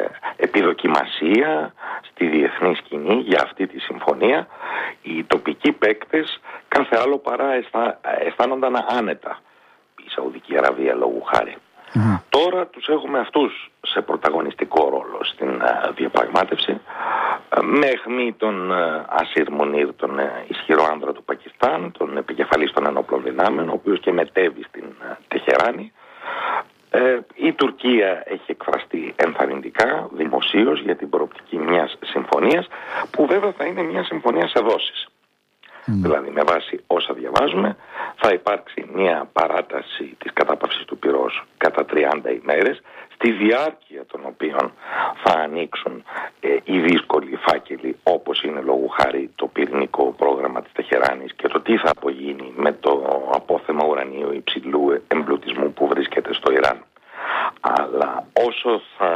επιδοκιμασία στη διεθνή σκηνή για αυτή τη συμφωνία, οι τοπικοί παίκτες κάθε άλλο παρά αισθά, αισθάνονταν άνετα. Η Σαουδική Αραβία λόγου χάρη. Mm-hmm. Τώρα τους έχουμε αυτούς σε πρωταγωνιστικό ρόλο στην uh, διαπραγμάτευση, uh, με αιχμή τον uh, Ασίρ Μουνίρ, τον uh, ισχυρό άνδρα του Πακιστάν, τον επικεφαλής των ενόπλων δυνάμεων, ο οποίος και μετέβη στην uh, Τεχεράνη. Ε, η Τουρκία έχει εκφραστεί ενθαρρυντικά, δημοσίως, για την προοπτική μιας συμφωνίας, που βέβαια θα είναι μια συμφωνία σε δόσεις. Mm. Δηλαδή, με βάση όσα διαβάζουμε, θα υπάρξει μια παράταση της κατάπαυσης του πυρός κατά τριάντα ημέρες, στη διάρκεια των οποίων θα ανοίξουν ε, οι δύσκολοι φάκελοι, όπως είναι λόγου χάρη το πυρηνικό πρόγραμμα της Τεχεράνης και το τι θα απογίνει με το απόθεμα ουρανίου υψηλού εμπλουτισμού που βρίσκεται στο Ιράν. Αλλά όσο θα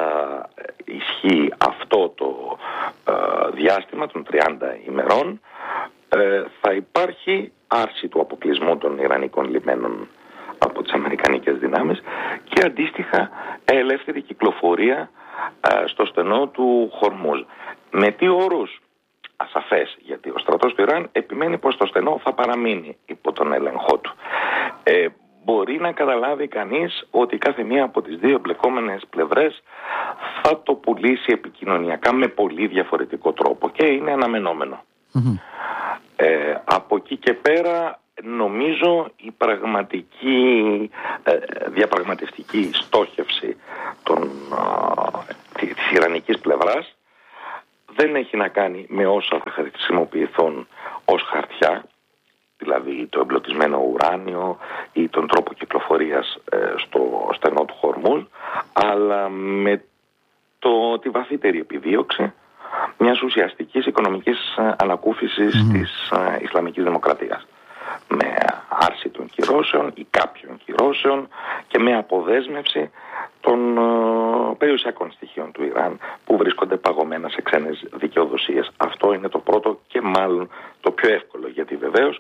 ισχύει αυτό το ε, διάστημα των τριάντα ημερών, ε, θα υπάρχει άρση του αποκλεισμού των Ιρανικών λιμένων από τις αμερικανικές δυνάμεις και αντίστοιχα ελεύθερη κυκλοφορία ε, στο στενό του Χορμούζ. Με τι όρους? ασαφές, γιατί ο στρατός του Ιράν επιμένει πως το στενό θα παραμείνει υπό τον έλεγχό του. Ε, μπορεί να καταλάβει κανείς ότι κάθε μία από τις δύο εμπλεκόμενες πλευρές θα το πουλήσει επικοινωνιακά με πολύ διαφορετικό τρόπο και είναι αναμενόμενο. Mm-hmm. Ε, από εκεί και πέρα νομίζω η πραγματική ε, διαπραγματευτική στόχευση των, ε, της ιρανικής πλευράς δεν έχει να κάνει με όσα θα χρησιμοποιηθούν ως χαρτιά, δηλαδή το εμπλωτισμένο ουράνιο ή τον τρόπο κυκλοφορίας ε, στο στενό του Χορμούζ, αλλά με το, τη βαθύτερη επιδίωξη μιας ουσιαστικής οικονομικής ανακούφισης mm. της ε, Ισλαμικής Δημοκρατίας, με άρση των κυρώσεων ή κάποιων κυρώσεων και με αποδέσμευση των ε, περιουσιακών στοιχείων του Ιράν που βρίσκονται παγωμένα σε ξένες δικαιοδοσίες. Αυτό είναι το πρώτο και μάλλον το πιο εύκολο, γιατί βεβαίως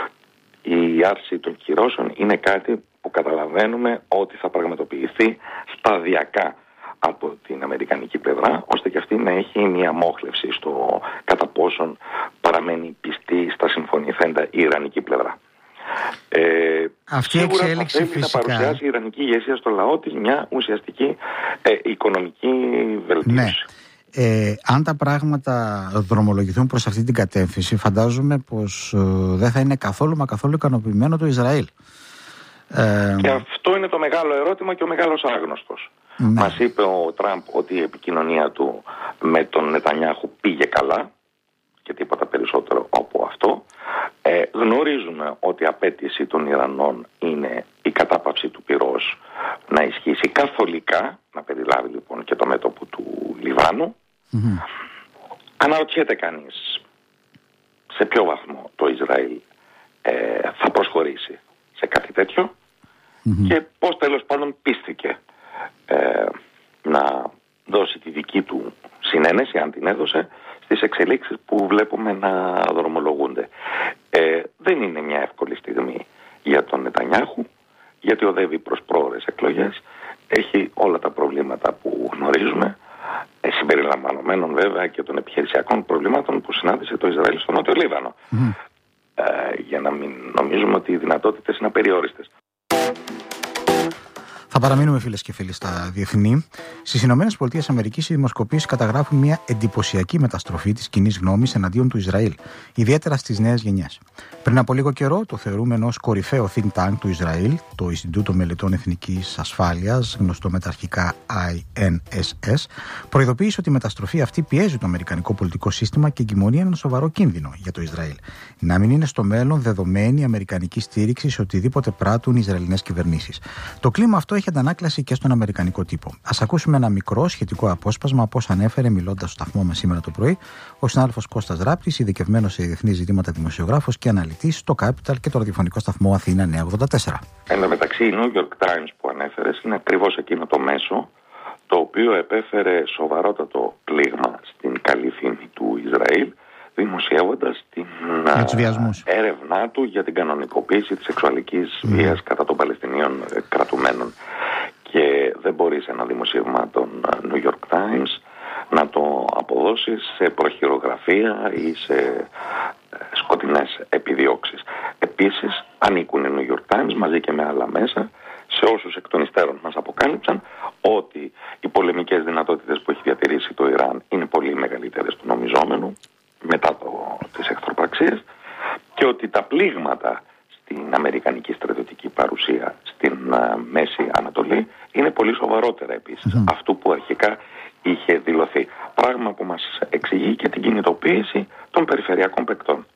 η άρση των κυρώσεων είναι κάτι που καταλαβαίνουμε ότι θα πραγματοποιηθεί σταδιακά από την αμερικανική πλευρά, ώστε και αυτή να έχει μια μόχλευση στο κατά πόσον παραμένει πιστή στα συμφωνηθέντα η ιρανική πλευρά. Ε, αυτή η εξέλιξη θα θέλει φυσικά να παρουσιάσει η ιρανική ηγεσία στο λαό της μια ουσιαστική ε, οικονομική βελτίωση. Ναι. Ε, αν τα πράγματα δρομολογηθούν προς αυτή την κατεύθυνση, φαντάζομαι πως ε, δεν θα είναι καθόλου μα καθόλου ικανοποιημένο το Ισραήλ. Ε, και αυτό είναι το μεγάλο ερώτημα και ο μεγάλος άγνωστος. Ναι. Μας είπε ο Τραμπ ότι η επικοινωνία του με τον Νετανιάχου πήγε καλά και τίποτα περισσότερο από αυτό. Ε, γνωρίζουμε ότι η απέτηση των Ιρανών είναι η κατάπαυση του πυρός να ισχύσει καθολικά, να περιλάβει λοιπόν και το μέτωπο του Λιβάνου. Mm-hmm. Αναρωτιέται κανείς σε ποιο βαθμό το Ισραήλ ε, θα προσχωρήσει σε κάτι τέτοιο mm-hmm. και πώς τέλος πάντων πίστηκε ε, να δώσει τη δική του συνένεση, αν την έδωσε, στις εξελίξεις που βλέπουμε να δρομολογούνται. Ε, δεν είναι μια εύκολη στιγμή για τον Νετανιάχου, γιατί οδεύει προς πρόορες εκλογές, έχει όλα τα προβλήματα που γνωρίζουμε, ε, συμπεριλαμβανομένων βέβαια και των επιχειρησιακών προβλημάτων που συνάντησε το Ισραήλ στο Νότιο Λίβανο. Mm. Ε, για να μην νομίζουμε ότι οι δυνατότητες είναι απεριόριστες. Θα παραμείνουμε, φίλες και φίλοι, στα διεθνή. Στις Ηνωμένες Πολιτείες Αμερικής οι δημοσκοπήσεις καταγράφουν μια εντυπωσιακή μεταστροφή της κοινής γνώμης εναντίον του Ισραήλ, ιδιαίτερα στις νέες γενιές. Πριν από λίγο καιρό, το θεωρούμενο ως κορυφαίο think tank του Ισραήλ, το Ινστιτούτο Μελετών Εθνικής Ασφάλειας, γνωστό με τα αρχικά άι εν ες ες, προειδοποίησε ότι η μεταστροφή αυτή πιέζει το αμερικανικό πολιτικό σύστημα και εγκυμονεί έναν σοβαρό κίνδυνο για το Ισραήλ. Να μην είναι στο μέλλον δεδομένη η αμερικανική στήριξη σε οτιδήποτε πράττουν οι Ισραηλινές κυβερνήσεις. Το κλίμα αυτό έχει αντανάκλαση και στον αμερικανικό τύπο. Ας ακούσουμε ένα μικρό σχετικό απόσπασμα από όσα ανέφερε μιλώντας στο σταθμό μας σήμερα το πρωί ο συνάδελφος Κώστας Ράπτης, ειδικευμένος σε διεθνείς ζητήματα δημοσιογράφος και αναλυτής στο Capital και το ραδιοφωνικό σταθμό Αθήνα νέα ογδόντα τέσσερα. Εν τω μεταξύ, η New York Times που ανέφερες είναι ακριβώς εκείνο το μέσο το οποίο επέφερε σοβαρότατο πλήγμα στην καλή φήμη του Ισραήλ, δημοσιεύοντας την έρευνά του για την κανονικοποίηση της σεξουαλικής mm. βίας κατά των Παλαιστινίων κρατουμένων. Και δεν μπορεί σε ένα δημοσίευμα των New York Times να το αποδώσεις σε προχειρογραφία ή σε σκοτεινές επιδιώξεις. Επίσης, ανήκουν οι New York Times μαζί και με άλλα μέσα σε όσους εκ των υστέρων μας αποκάλυψαν ότι οι πολεμικές δυνατότητες που έχει διατηρήσει το Ιράν είναι πολύ μεγαλύτερες του νομιζόμενου μετά το, τις εχθροπραξίες και ότι τα πλήγματα στην αμερικανική στρατιωτική παρουσία στην uh, Μέση Ανατολή είναι πολύ σοβαρότερα επίσης mm-hmm. αυτού που αρχικά είχε δηλωθεί. Πράγμα που μας εξηγεί και την κινητοποίηση των περιφερειακών παικτών.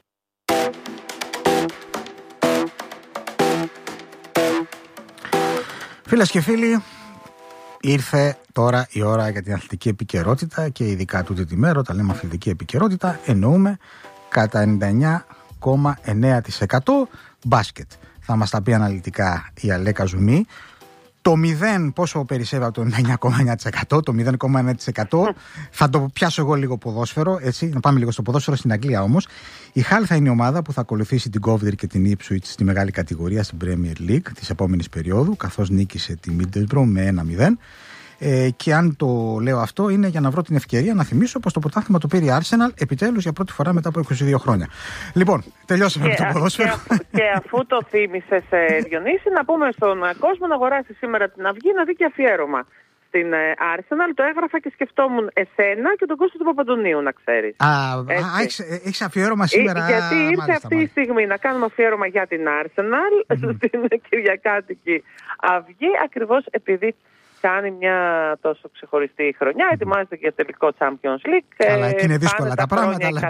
Φίλες και φίλοι, ήρθε τώρα η ώρα για την αθλητική επικαιρότητα και ειδικά τούτη τη μέρα, όταν λέμε αθλητική επικαιρότητα, εννοούμε κατά ενενήντα εννέα κόμμα εννέα τοις εκατό μπάσκετ. Θα μας τα πει αναλυτικά η Αλέκα Ζουμί. Το μηδέν πόσο περισσεύει από το ενενήντα εννέα κόμμα εννέα τοις εκατό, το μηδέν κόμμα ένα τοις εκατό. Θα το πιάσω εγώ λίγο ποδόσφαιρο, έτσι, να πάμε λίγο στο ποδόσφαιρο στην Αγγλία όμως. Η Hull θα είναι η ομάδα που θα ακολουθήσει την Coventry και την Ipswich στη μεγάλη κατηγορία στην Premier League της επόμενης περίοδου, καθώς νίκησε τη Middlesbrough με ένα μηδέν. Ε, και αν το λέω αυτό είναι για να βρω την ευκαιρία να θυμίσω πως το πρωτάθλημα το πήρε η Arsenal επιτέλους για πρώτη φορά μετά από είκοσι δύο χρόνια. Λοιπόν, τελειώσαμε και, με το ποδόσφαιρο. Και, αφού, και αφού το θύμισες, Διονύση, να πούμε στον κόσμο να αγοράσει σήμερα την Αυγή να δει και αφιέρωμα στην Arsenal. Το έγραφα και σκεφτόμουν εσένα και τον Κώστα του Παπαντονίου, να ξέρεις. Α, έχεις, έχεις αφιέρωμα σήμερα. Ε, γιατί ήρθε μάλιστα, αυτή μάλιστα. η στιγμή να κάνουμε αφιέρωμα για την Arsenal mm-hmm. στην Κυριακάτικη Αυγή, ακριβώς επειδή κάνει μια τόσο ξεχωριστή χρονιά, ετοιμάζεται για τελικό Champions League. Καλά, και είναι δύσκολα τα, τα πράγματα, αλλά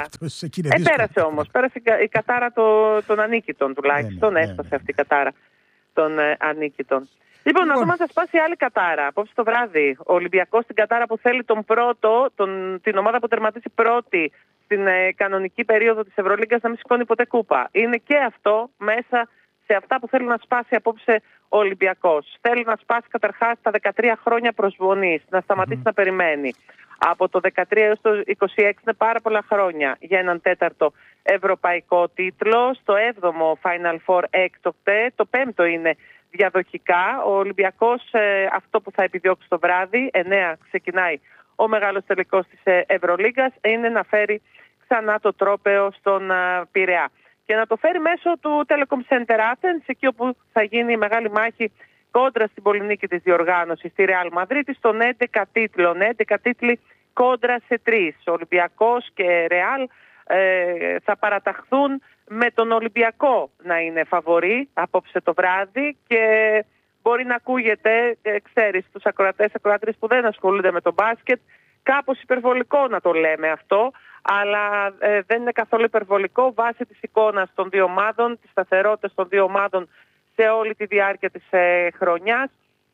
ε, πέρασε όμως, πέρασε η κατάρα το, των ανίκητων τουλάχιστον, ναι, ναι, έφτασε ναι, ναι. αυτή η κατάρα των ε, ανίκητων. Λοιπόν, λοιπόν, να δούμε αν θα σπάσει άλλη κατάρα. Απόψε το βράδυ, ο Ολυμπιακός στην κατάρα που θέλει τον πρώτο, τον, την ομάδα που τερματίσει πρώτη στην ε, κανονική περίοδο της Ευρωλίγκας να μην σηκώνει ποτέ κούπα. Είναι και αυτό μέσα σε αυτά που θέλει να σπάσει απόψε ο Ολυμπιακός. Θέλει να σπάσει καταρχάς τα δεκατρία χρόνια προσβολής, να σταματήσει mm-hmm. να περιμένει. Από το δεκατρία έως το είκοσι έξι είναι πάρα πολλά χρόνια για έναν τέταρτο ευρωπαϊκό τίτλο. Στο έβδομο Final Four έκτοτε, το πέμπτο είναι διαδοχικά. Ο Ολυμπιακός ε, αυτό που θα επιδιώξει το βράδυ, εννέα ξεκινάει ο μεγάλος τελικός της ε, Ευρωλίγκας, είναι να φέρει ξανά το τρόπαιο στον ε, Πειραιά. Και να το φέρει μέσω του Telecom Center Athens, εκεί όπου θα γίνει η μεγάλη μάχη κόντρα στην πολυνίκη της διοργάνωσης, στη Real Madrid, των έντεκα τίτλων. έντεκα τίτλοι κόντρα σε τρεις. Ο Ολυμπιακός και Real ε, θα παραταχθούν με τον Ολυμπιακό να είναι φαβορί απόψε το βράδυ και μπορεί να ακούγεται, ε, ξέρεις, τους ακροατές, ακροατρίες που δεν ασχολούνται με το μπάσκετ, κάπως υπερβολικό να το λέμε αυτό, αλλά ε, δεν είναι καθόλου υπερβολικό βάσει της εικόνας των δύο ομάδων, της σταθερότητας των δύο ομάδων σε όλη τη διάρκεια της ε, χρονιάς.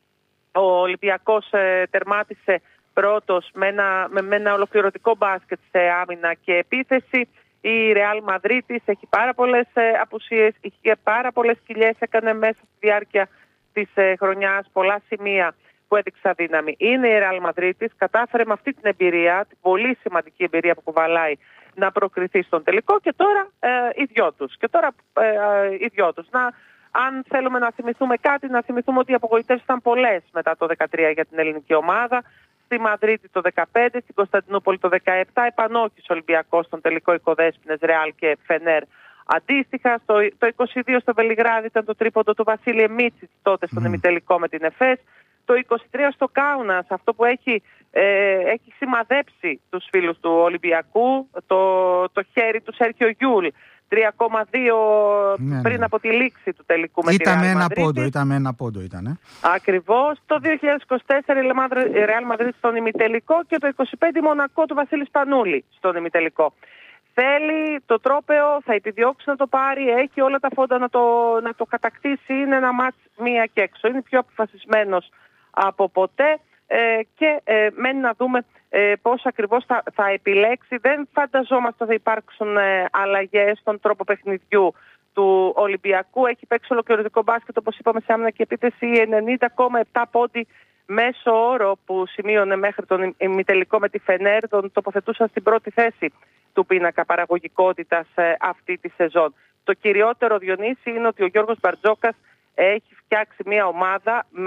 Ο Ολυμπιακός ε, τερμάτισε πρώτος με ένα, με, με ένα ολοκληρωτικό μπάσκετ σε άμυνα και επίθεση. Η Real Madrid έχει πάρα πολλές ε, απουσίες, είχε πάρα πολλές κοιλιές, έκανε μέσα στη διάρκεια της ε, χρονιάς πολλά σημεία που έδειξα δύναμη. Είναι η Real Madrid, κατάφερε με αυτή την εμπειρία, την πολύ σημαντική εμπειρία που κουβαλάει, να προκριθεί στον τελικό και τώρα ε, οι δυο τους. Και τώρα ε, ε, οι δυο τους. Να, αν θέλουμε να θυμηθούμε κάτι, να θυμηθούμε ότι οι απογοητεύσεις ήταν πολλές μετά το δεκατρία για την ελληνική ομάδα. Στη Μαδρίτη το δεκαπέντε, στην Κωνσταντινούπολη το δεκαεπτά, επανόχης Ολυμπιακός στον τελικό Οικοδέσποινες, Ρεάλ και Φενέρ. Αντίστοιχα, στο, το είκοσι δύο στο Βελιγράδι ήταν το τρίποντο του Βασίλη Μίτσιτς τότε στον mm. ημιτελικό με την Εφές. Το είκοσι τρία στο Κάουνας, αυτό που έχει, ε, έχει σημαδέψει τους φίλους του Ολυμπιακού, το, το χέρι του Σέρχιο Γιούλ. τρία κόμμα δύο ναι, πριν ναι. από τη λήξη του τελικού με τη Real Madrid. Ένα πόντο, ήταν με ένα πόντο, ήταν. Ε? Ακριβώς. Το δύο χιλιάδες είκοσι τέσσερα η Real Madrid στον ημιτελικό και το είκοσι πέντε η Μονακό του Βασίλη Σπανούλη στον ημιτελικό. Θέλει το τρόπαιο, θα επιδιώξει να το πάρει, έχει όλα τα φόντα να το, να το κατακτήσει, είναι ένα μάτς μία και έξω. Είναι πιο αποφασισμένος από ποτέ ε, και ε, μένει να δούμε ε, πώς ακριβώς θα, θα επιλέξει. Δεν φανταζόμαστε θα υπάρξουν ε, αλλαγές στον τρόπο παιχνιδιού του Ολυμπιακού. Έχει παίξει ολοκληρωτικό μπάσκετ, όπως είπαμε, σε άμυνα και επίθεση, ενενήντα κόμμα επτά πόντι μέσο όρο που σημείωνε μέχρι τον ημιτελικό με τη Φενέρ, τον τοποθετούσαν στην πρώτη θέση του πίνακα παραγωγικότητας ε, αυτή τη σεζόν. Το κυριότερο, Διονύση, είναι ότι ο Γιώργος Μπαρτζόκας έχει φτιάξει μια ομάδα με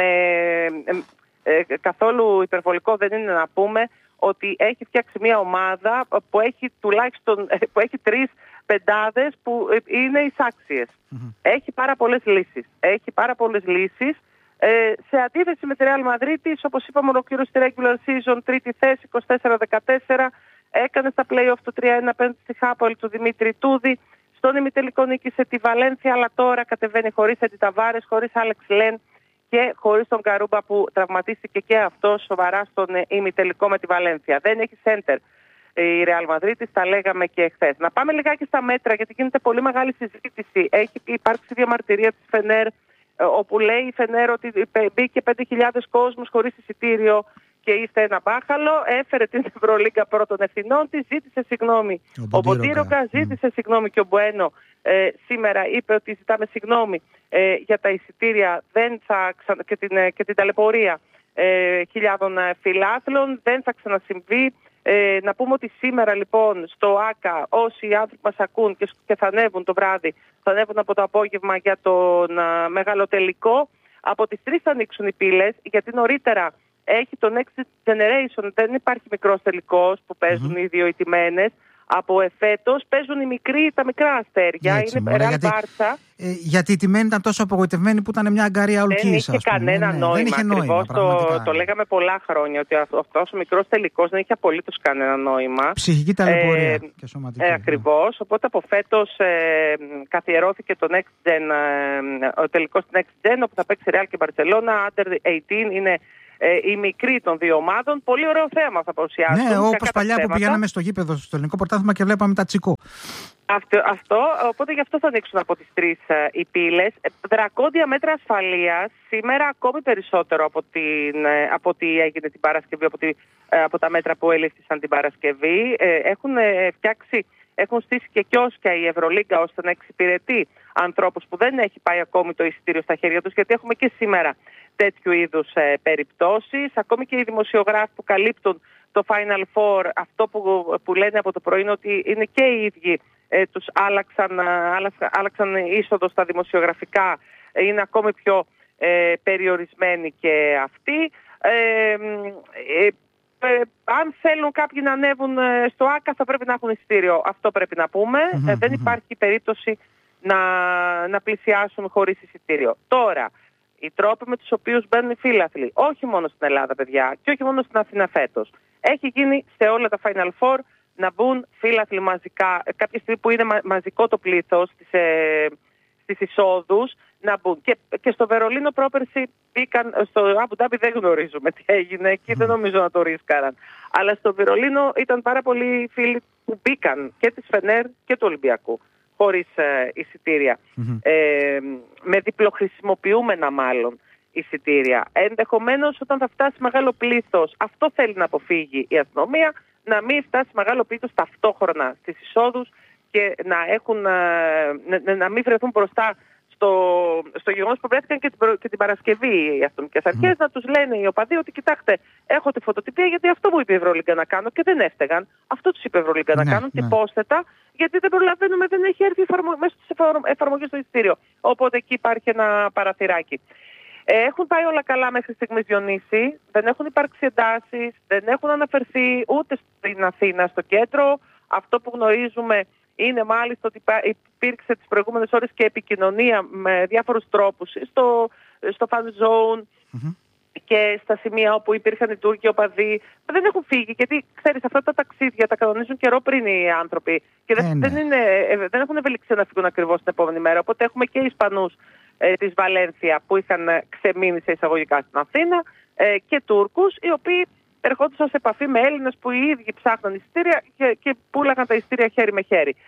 ε, ε, καθόλου υπερβολικό δεν είναι να πούμε ότι έχει φτιάξει μια ομάδα που έχει τουλάχιστον ε, που έχει τρεις πεντάδες που ε, είναι εισάξιες. Mm-hmm. Έχει πάρα πολλές λύσεις. Έχει πάρα πολλές λύσεις ε, σε αντίθεση με τη Real Madrid, όπως είπαμε, ολοκλήρωσε τη regular season τρίτη θέση είκοσι τέσσερα δεκατέσσερα, έκανε στα play-off το τρία ένα απέναντι στη Χάπολη του Δημήτρη Τούδη. Στον ημιτελικό νίκησε τη Βαλένθια, αλλά τώρα κατεβαίνει χωρίς Έντι Ταβάρες, χωρίς Άλεξ Λεν και χωρίς τον Καρούμπα που τραυματίστηκε και αυτό σοβαρά στον ημιτελικό με τη Βαλένθια. Δεν έχει center η Real Madrid, τα λέγαμε και χθες. Να πάμε λιγάκι στα μέτρα, γιατί γίνεται πολύ μεγάλη συζήτηση. Έχει υπάρξει διαμαρτυρία της Φενέρ, όπου λέει η Φενέρ ότι μπήκε πέντε χιλιάδες κόσμος χωρίς εισιτήριο και είστε ένα μπάχαλο, έφερε την Ευρωλίγκα πρώτων ευθυνών της, ζήτησε συγγνώμη. Ο Μποντίροκα ζήτησε mm. συγγνώμη και ο Μπουένο ε, σήμερα είπε ότι ζητάμε συγγνώμη ε, για τα εισιτήρια δεν θα ξα... και, την, και την ταλαιπωρία ε, χιλιάδων φιλάθλων, δεν θα ξανασυμβεί. Ε, να πούμε ότι σήμερα λοιπόν στο ΆΚΑ όσοι άνθρωποι μας ακούν και, και θα ανέβουν το βράδυ, θα ανέβουν από το απόγευμα για τον α, μεγάλο τελικό. Από τις τρεις θα ανοίξουν οι πύλες, γιατί νωρίτερα έχει το Next Generation. Δεν υπάρχει μικρός τελικός που παίζουν mm-hmm. οι δύο ηττημένες. Από εφέτος παίζουν οι μικροί, τα μικρά αστέρια. Έτσι, είναι Ρεάλ Μπάρτσα. Ε, γιατί οι τιμένοι ήταν τόσο απογοητευμένοι που ήταν μια αγκαρία ολκής. Δεν είχε κανένα ναι, νόημα. Δεν είχε νόημα το, το λέγαμε πολλά χρόνια ότι αυτός ο μικρός τελικός δεν είχε απολύτως κανένα νόημα. Ψυχική ταλαιπωρία ε, και σωματική. Ε, ακριβώς. Οπότε από φέτος ε, καθιερώθηκε το Next Gen, ε, ο τελικός Next Gen, όπου θα παίξει Real και Barcelona. Under eighteen είναι ε, οι μικροί των δύο ομάδων. Πολύ ωραίο θέμα θα παρουσιάσουν. Ναι, όπως παλιά θέματα. Που πηγαίναμε στο γήπεδο στο ελληνικό πρωτάθλημα και βλέπαμε τα τσικό. Αυτό, αυτό, οπότε γι' αυτό θα ανοίξουν από τις τρεις ε, οι πύλες. Δρακόντια μέτρα ασφαλείας, σήμερα ακόμη περισσότερο από, την, ε, από ό,τι έγινε την Παρασκευή, από, τη, ε, από τα μέτρα που ελήφθησαν την Παρασκευή. Ε, έχουν ε, φτιάξει, έχουν στήσει και κιόσκια η Ευρωλίγκα ώστε να εξυπηρετεί ανθρώπους που δεν έχει πάει ακόμη το εισιτήριο στα χέρια τους, γιατί έχουμε και σήμερα τέτοιου είδους ε, περιπτώσεις. Ακόμη και οι δημοσιογράφοι που καλύπτουν το Final Four, αυτό που, που λένε από το πρωί είναι ότι είναι και οι ίδιοι ε, τους άλλαξαν, άλλαξαν, άλλαξαν είσοδο στα δημοσιογραφικά, είναι ακόμη πιο ε, περιορισμένοι και αυτοί. Ε, ε, ε, αν θέλουν κάποιοι να ανέβουν στο ΆΚΑ θα πρέπει να έχουν εισιτήριο, αυτό πρέπει να πούμε. Mm-hmm, ε, δεν υπάρχει mm-hmm. περίπτωση να, να πλησιάσουν χωρίς εισιτήριο. Τώρα, οι τρόποι με τους οποίους μπαίνουν οι φίλαθλοι, όχι μόνο στην Ελλάδα παιδιά και όχι μόνο στην Αθήνα φέτος, έχει γίνει σε όλα τα Final Four να μπουν φίλαθλοι μαζικά, κάποια στιγμή που είναι μα, μαζικό το πλήθος στις, ε, στις εισόδους, να μπουν. Και, και στο Βερολίνο πρόπερση μπήκαν, στο Αμπου Ντάμπι δεν γνωρίζουμε τι έγινε, εκεί δεν νομίζω να το ρίσκαραν. Αλλά στο Βερολίνο ήταν πάρα πολλοί φίλοι που μπήκαν και της Φενέρ και του Ολυμπιακού, χωρίς ε, εισιτήρια. Mm-hmm. Ε, με διπλοχρησιμοποιούμενα μάλλον εισιτήρια. Ενδεχομένως όταν θα φτάσει μεγάλο πλήθος, αυτό θέλει να αποφύγει η αστυνομία, να μην φτάσει μεγάλο πλήθος ταυτόχρονα στις εισόδους και να, έχουν, να, να μην βρεθούν μπροστά στο, στο γεγονός που βρέθηκαν και την, και την Παρασκευή οι αστυνομικές αρχές, mm. να τους λένε οι οπαδοί ότι κοιτάξτε, έχω τη φωτοτυπία γιατί αυτό μου είπε η Ευρωλίγκα να κάνω και δεν έφταιγαν. Αυτό τους είπε η Ευρωλίγκα να ναι, κάνουν ναι. και πρόσθετα, γιατί δεν προλαβαίνουμε, δεν έχει έρθει εφαρμο... μέσα στις εφαρμογές στο εισιτήριο. Οπότε εκεί υπάρχει ένα παραθυράκι. Έχουν πάει όλα καλά μέχρι στιγμής, Διονύση. Δεν έχουν υπάρξει εντάσεις, δεν έχουν αναφερθεί ούτε στην Αθήνα, στο κέντρο. Αυτό που γνωρίζουμε είναι μάλιστα ότι υπήρξε τις προηγούμενες ώρες και επικοινωνία με διάφορους τρόπους στο, στο fan zone mm-hmm. και στα σημεία όπου υπήρχαν οι Τούρκοι οπαδοί. Δεν έχουν φύγει, γιατί ξέρεις, αυτά τα ταξίδια τα κανονίζουν καιρό πριν οι άνθρωποι και δεν, ε, ναι. δεν, είναι, δεν έχουν ευελιξία να φύγουν ακριβώς την επόμενη μέρα. Οπότε έχουμε και Ισπανούς ε, της Βαλένθια που είχαν ξεμείνει σε εισαγωγικά στην Αθήνα ε, και Τούρκους οι οποίοι ερχόντουσαν σε επαφή με Έλληνες που οι ίδιοι ψάχναν εισιτήρια και, και πούλαγαν τα εισιτήρια χέρι με χέρι.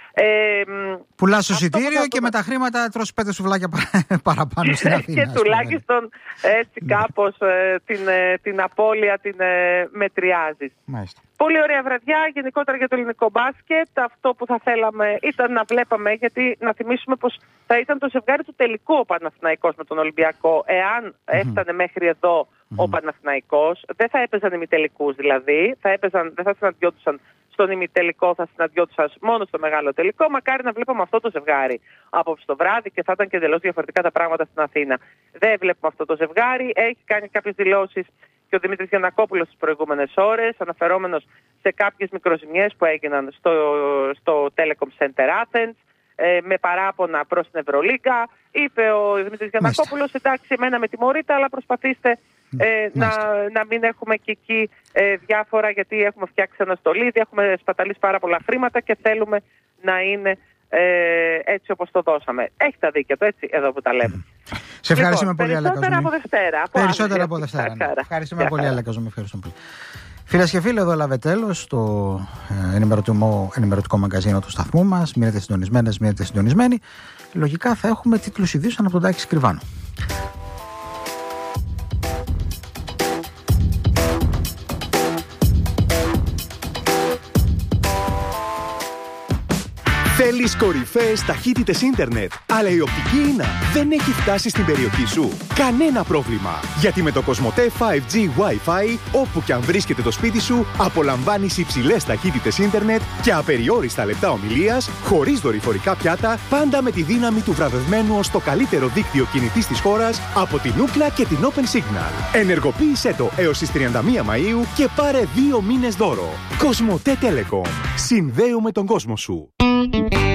Ε, Πουλάς το εισιτήριο και με τα χρήματα τρως πέντε σουβλάκια παραπάνω στην Αθήνα. Και τουλάχιστον έτσι κάπως ε, την, ε, την απώλεια την ε, μετριάζεις. Μάλιστα. Πολύ ωραία βραδιά γενικότερα για το ελληνικό μπάσκετ. Αυτό που θα θέλαμε ήταν να βλέπαμε, γιατί να θυμίσουμε πως θα ήταν το ζευγάρι του τελικού ο Παναθηναϊκός με τον Ολυμπιακό. Εάν mm-hmm. έφτανε μέχρι εδώ mm-hmm. ο Παναθηναϊκός, δεν θα έπαιζαν ημιτελικούς δηλαδή, θα έπαιζαν, δεν θα συναντιόντουσαν στον ημιτελικό, θα συναντιόντουσαν μόνο στο μεγάλο τελικό. Μακάρι να βλέπαμε αυτό το ζευγάρι απόψε το βράδυ και θα ήταν και εντελώς διαφορετικά τα πράγματα στην Αθήνα. Δεν βλέπουμε αυτό το ζευγάρι. Έχει κάνει κάποιες δηλώσεις και ο Δημήτρης Γιαννακόπουλος τις προηγούμενες ώρες, αναφερόμενος σε κάποιες μικροζημιές που έγιναν στο, στο Telecom Center Athens, ε, με παράπονα προς την Ευρωλίγκα. Είπε ο Δημήτρης Γιαννακόπουλος, εντάξει, εμένα με τιμωρείτε, αλλά προσπαθήστε ε, να, να μην έχουμε και εκεί ε, διάφορα, γιατί έχουμε φτιάξει ένα στολίδι, έχουμε σπαταλήσει πάρα πολλά χρήματα και θέλουμε να είναι ε, έτσι όπως το δώσαμε. Έχει τα δίκαια του, έτσι, εδώ που τα λέμε. Σε ευχαριστούμε λοιπόν, πολύ, Αλέκα. Περισσότερα από Δευτέρα. Από περισσότερα από Δευτέρα. Ναι. Ευχαριστούμε πολύ, Αλέκα. Ευχαριστούμε πολύ. Φίλες και φίλοι, εδώ έλαβε τέλος το ενημερωτικό, ενημερωτικό μαγκαζίνο του σταθμού μας. Μείνετε συντονισμένες, μείνετε συντονισμένοι. Λογικά θα έχουμε τίτλους ειδήσεων από τον Τάκη Σκριβάνο. Θέλεις κορυφαίες ταχύτητες ίντερνετ, αλλά η οπτική ίνα δεν έχει φτάσει στην περιοχή σου? Κανένα πρόβλημα, γιατί με το Κοσμοτέ φάιβ τζι Wi-Fi, όπου και αν βρίσκεται το σπίτι σου, απολαμβάνεις υψηλές ταχύτητες ίντερνετ και απεριόριστα λεπτά ομιλίας, χωρίς δορυφορικά πιάτα, πάντα με τη δύναμη του βραβευμένου ως το καλύτερο δίκτυο κινητής της χώρας από την Ookla και την Open Signal. Ενεργοποίησέ το έως τις τριάντα μία Μαΐου και πάρε δύο μήνες δώρο. Κοσμοτέ Telecom. Συνδέουμε τον κόσμο σου.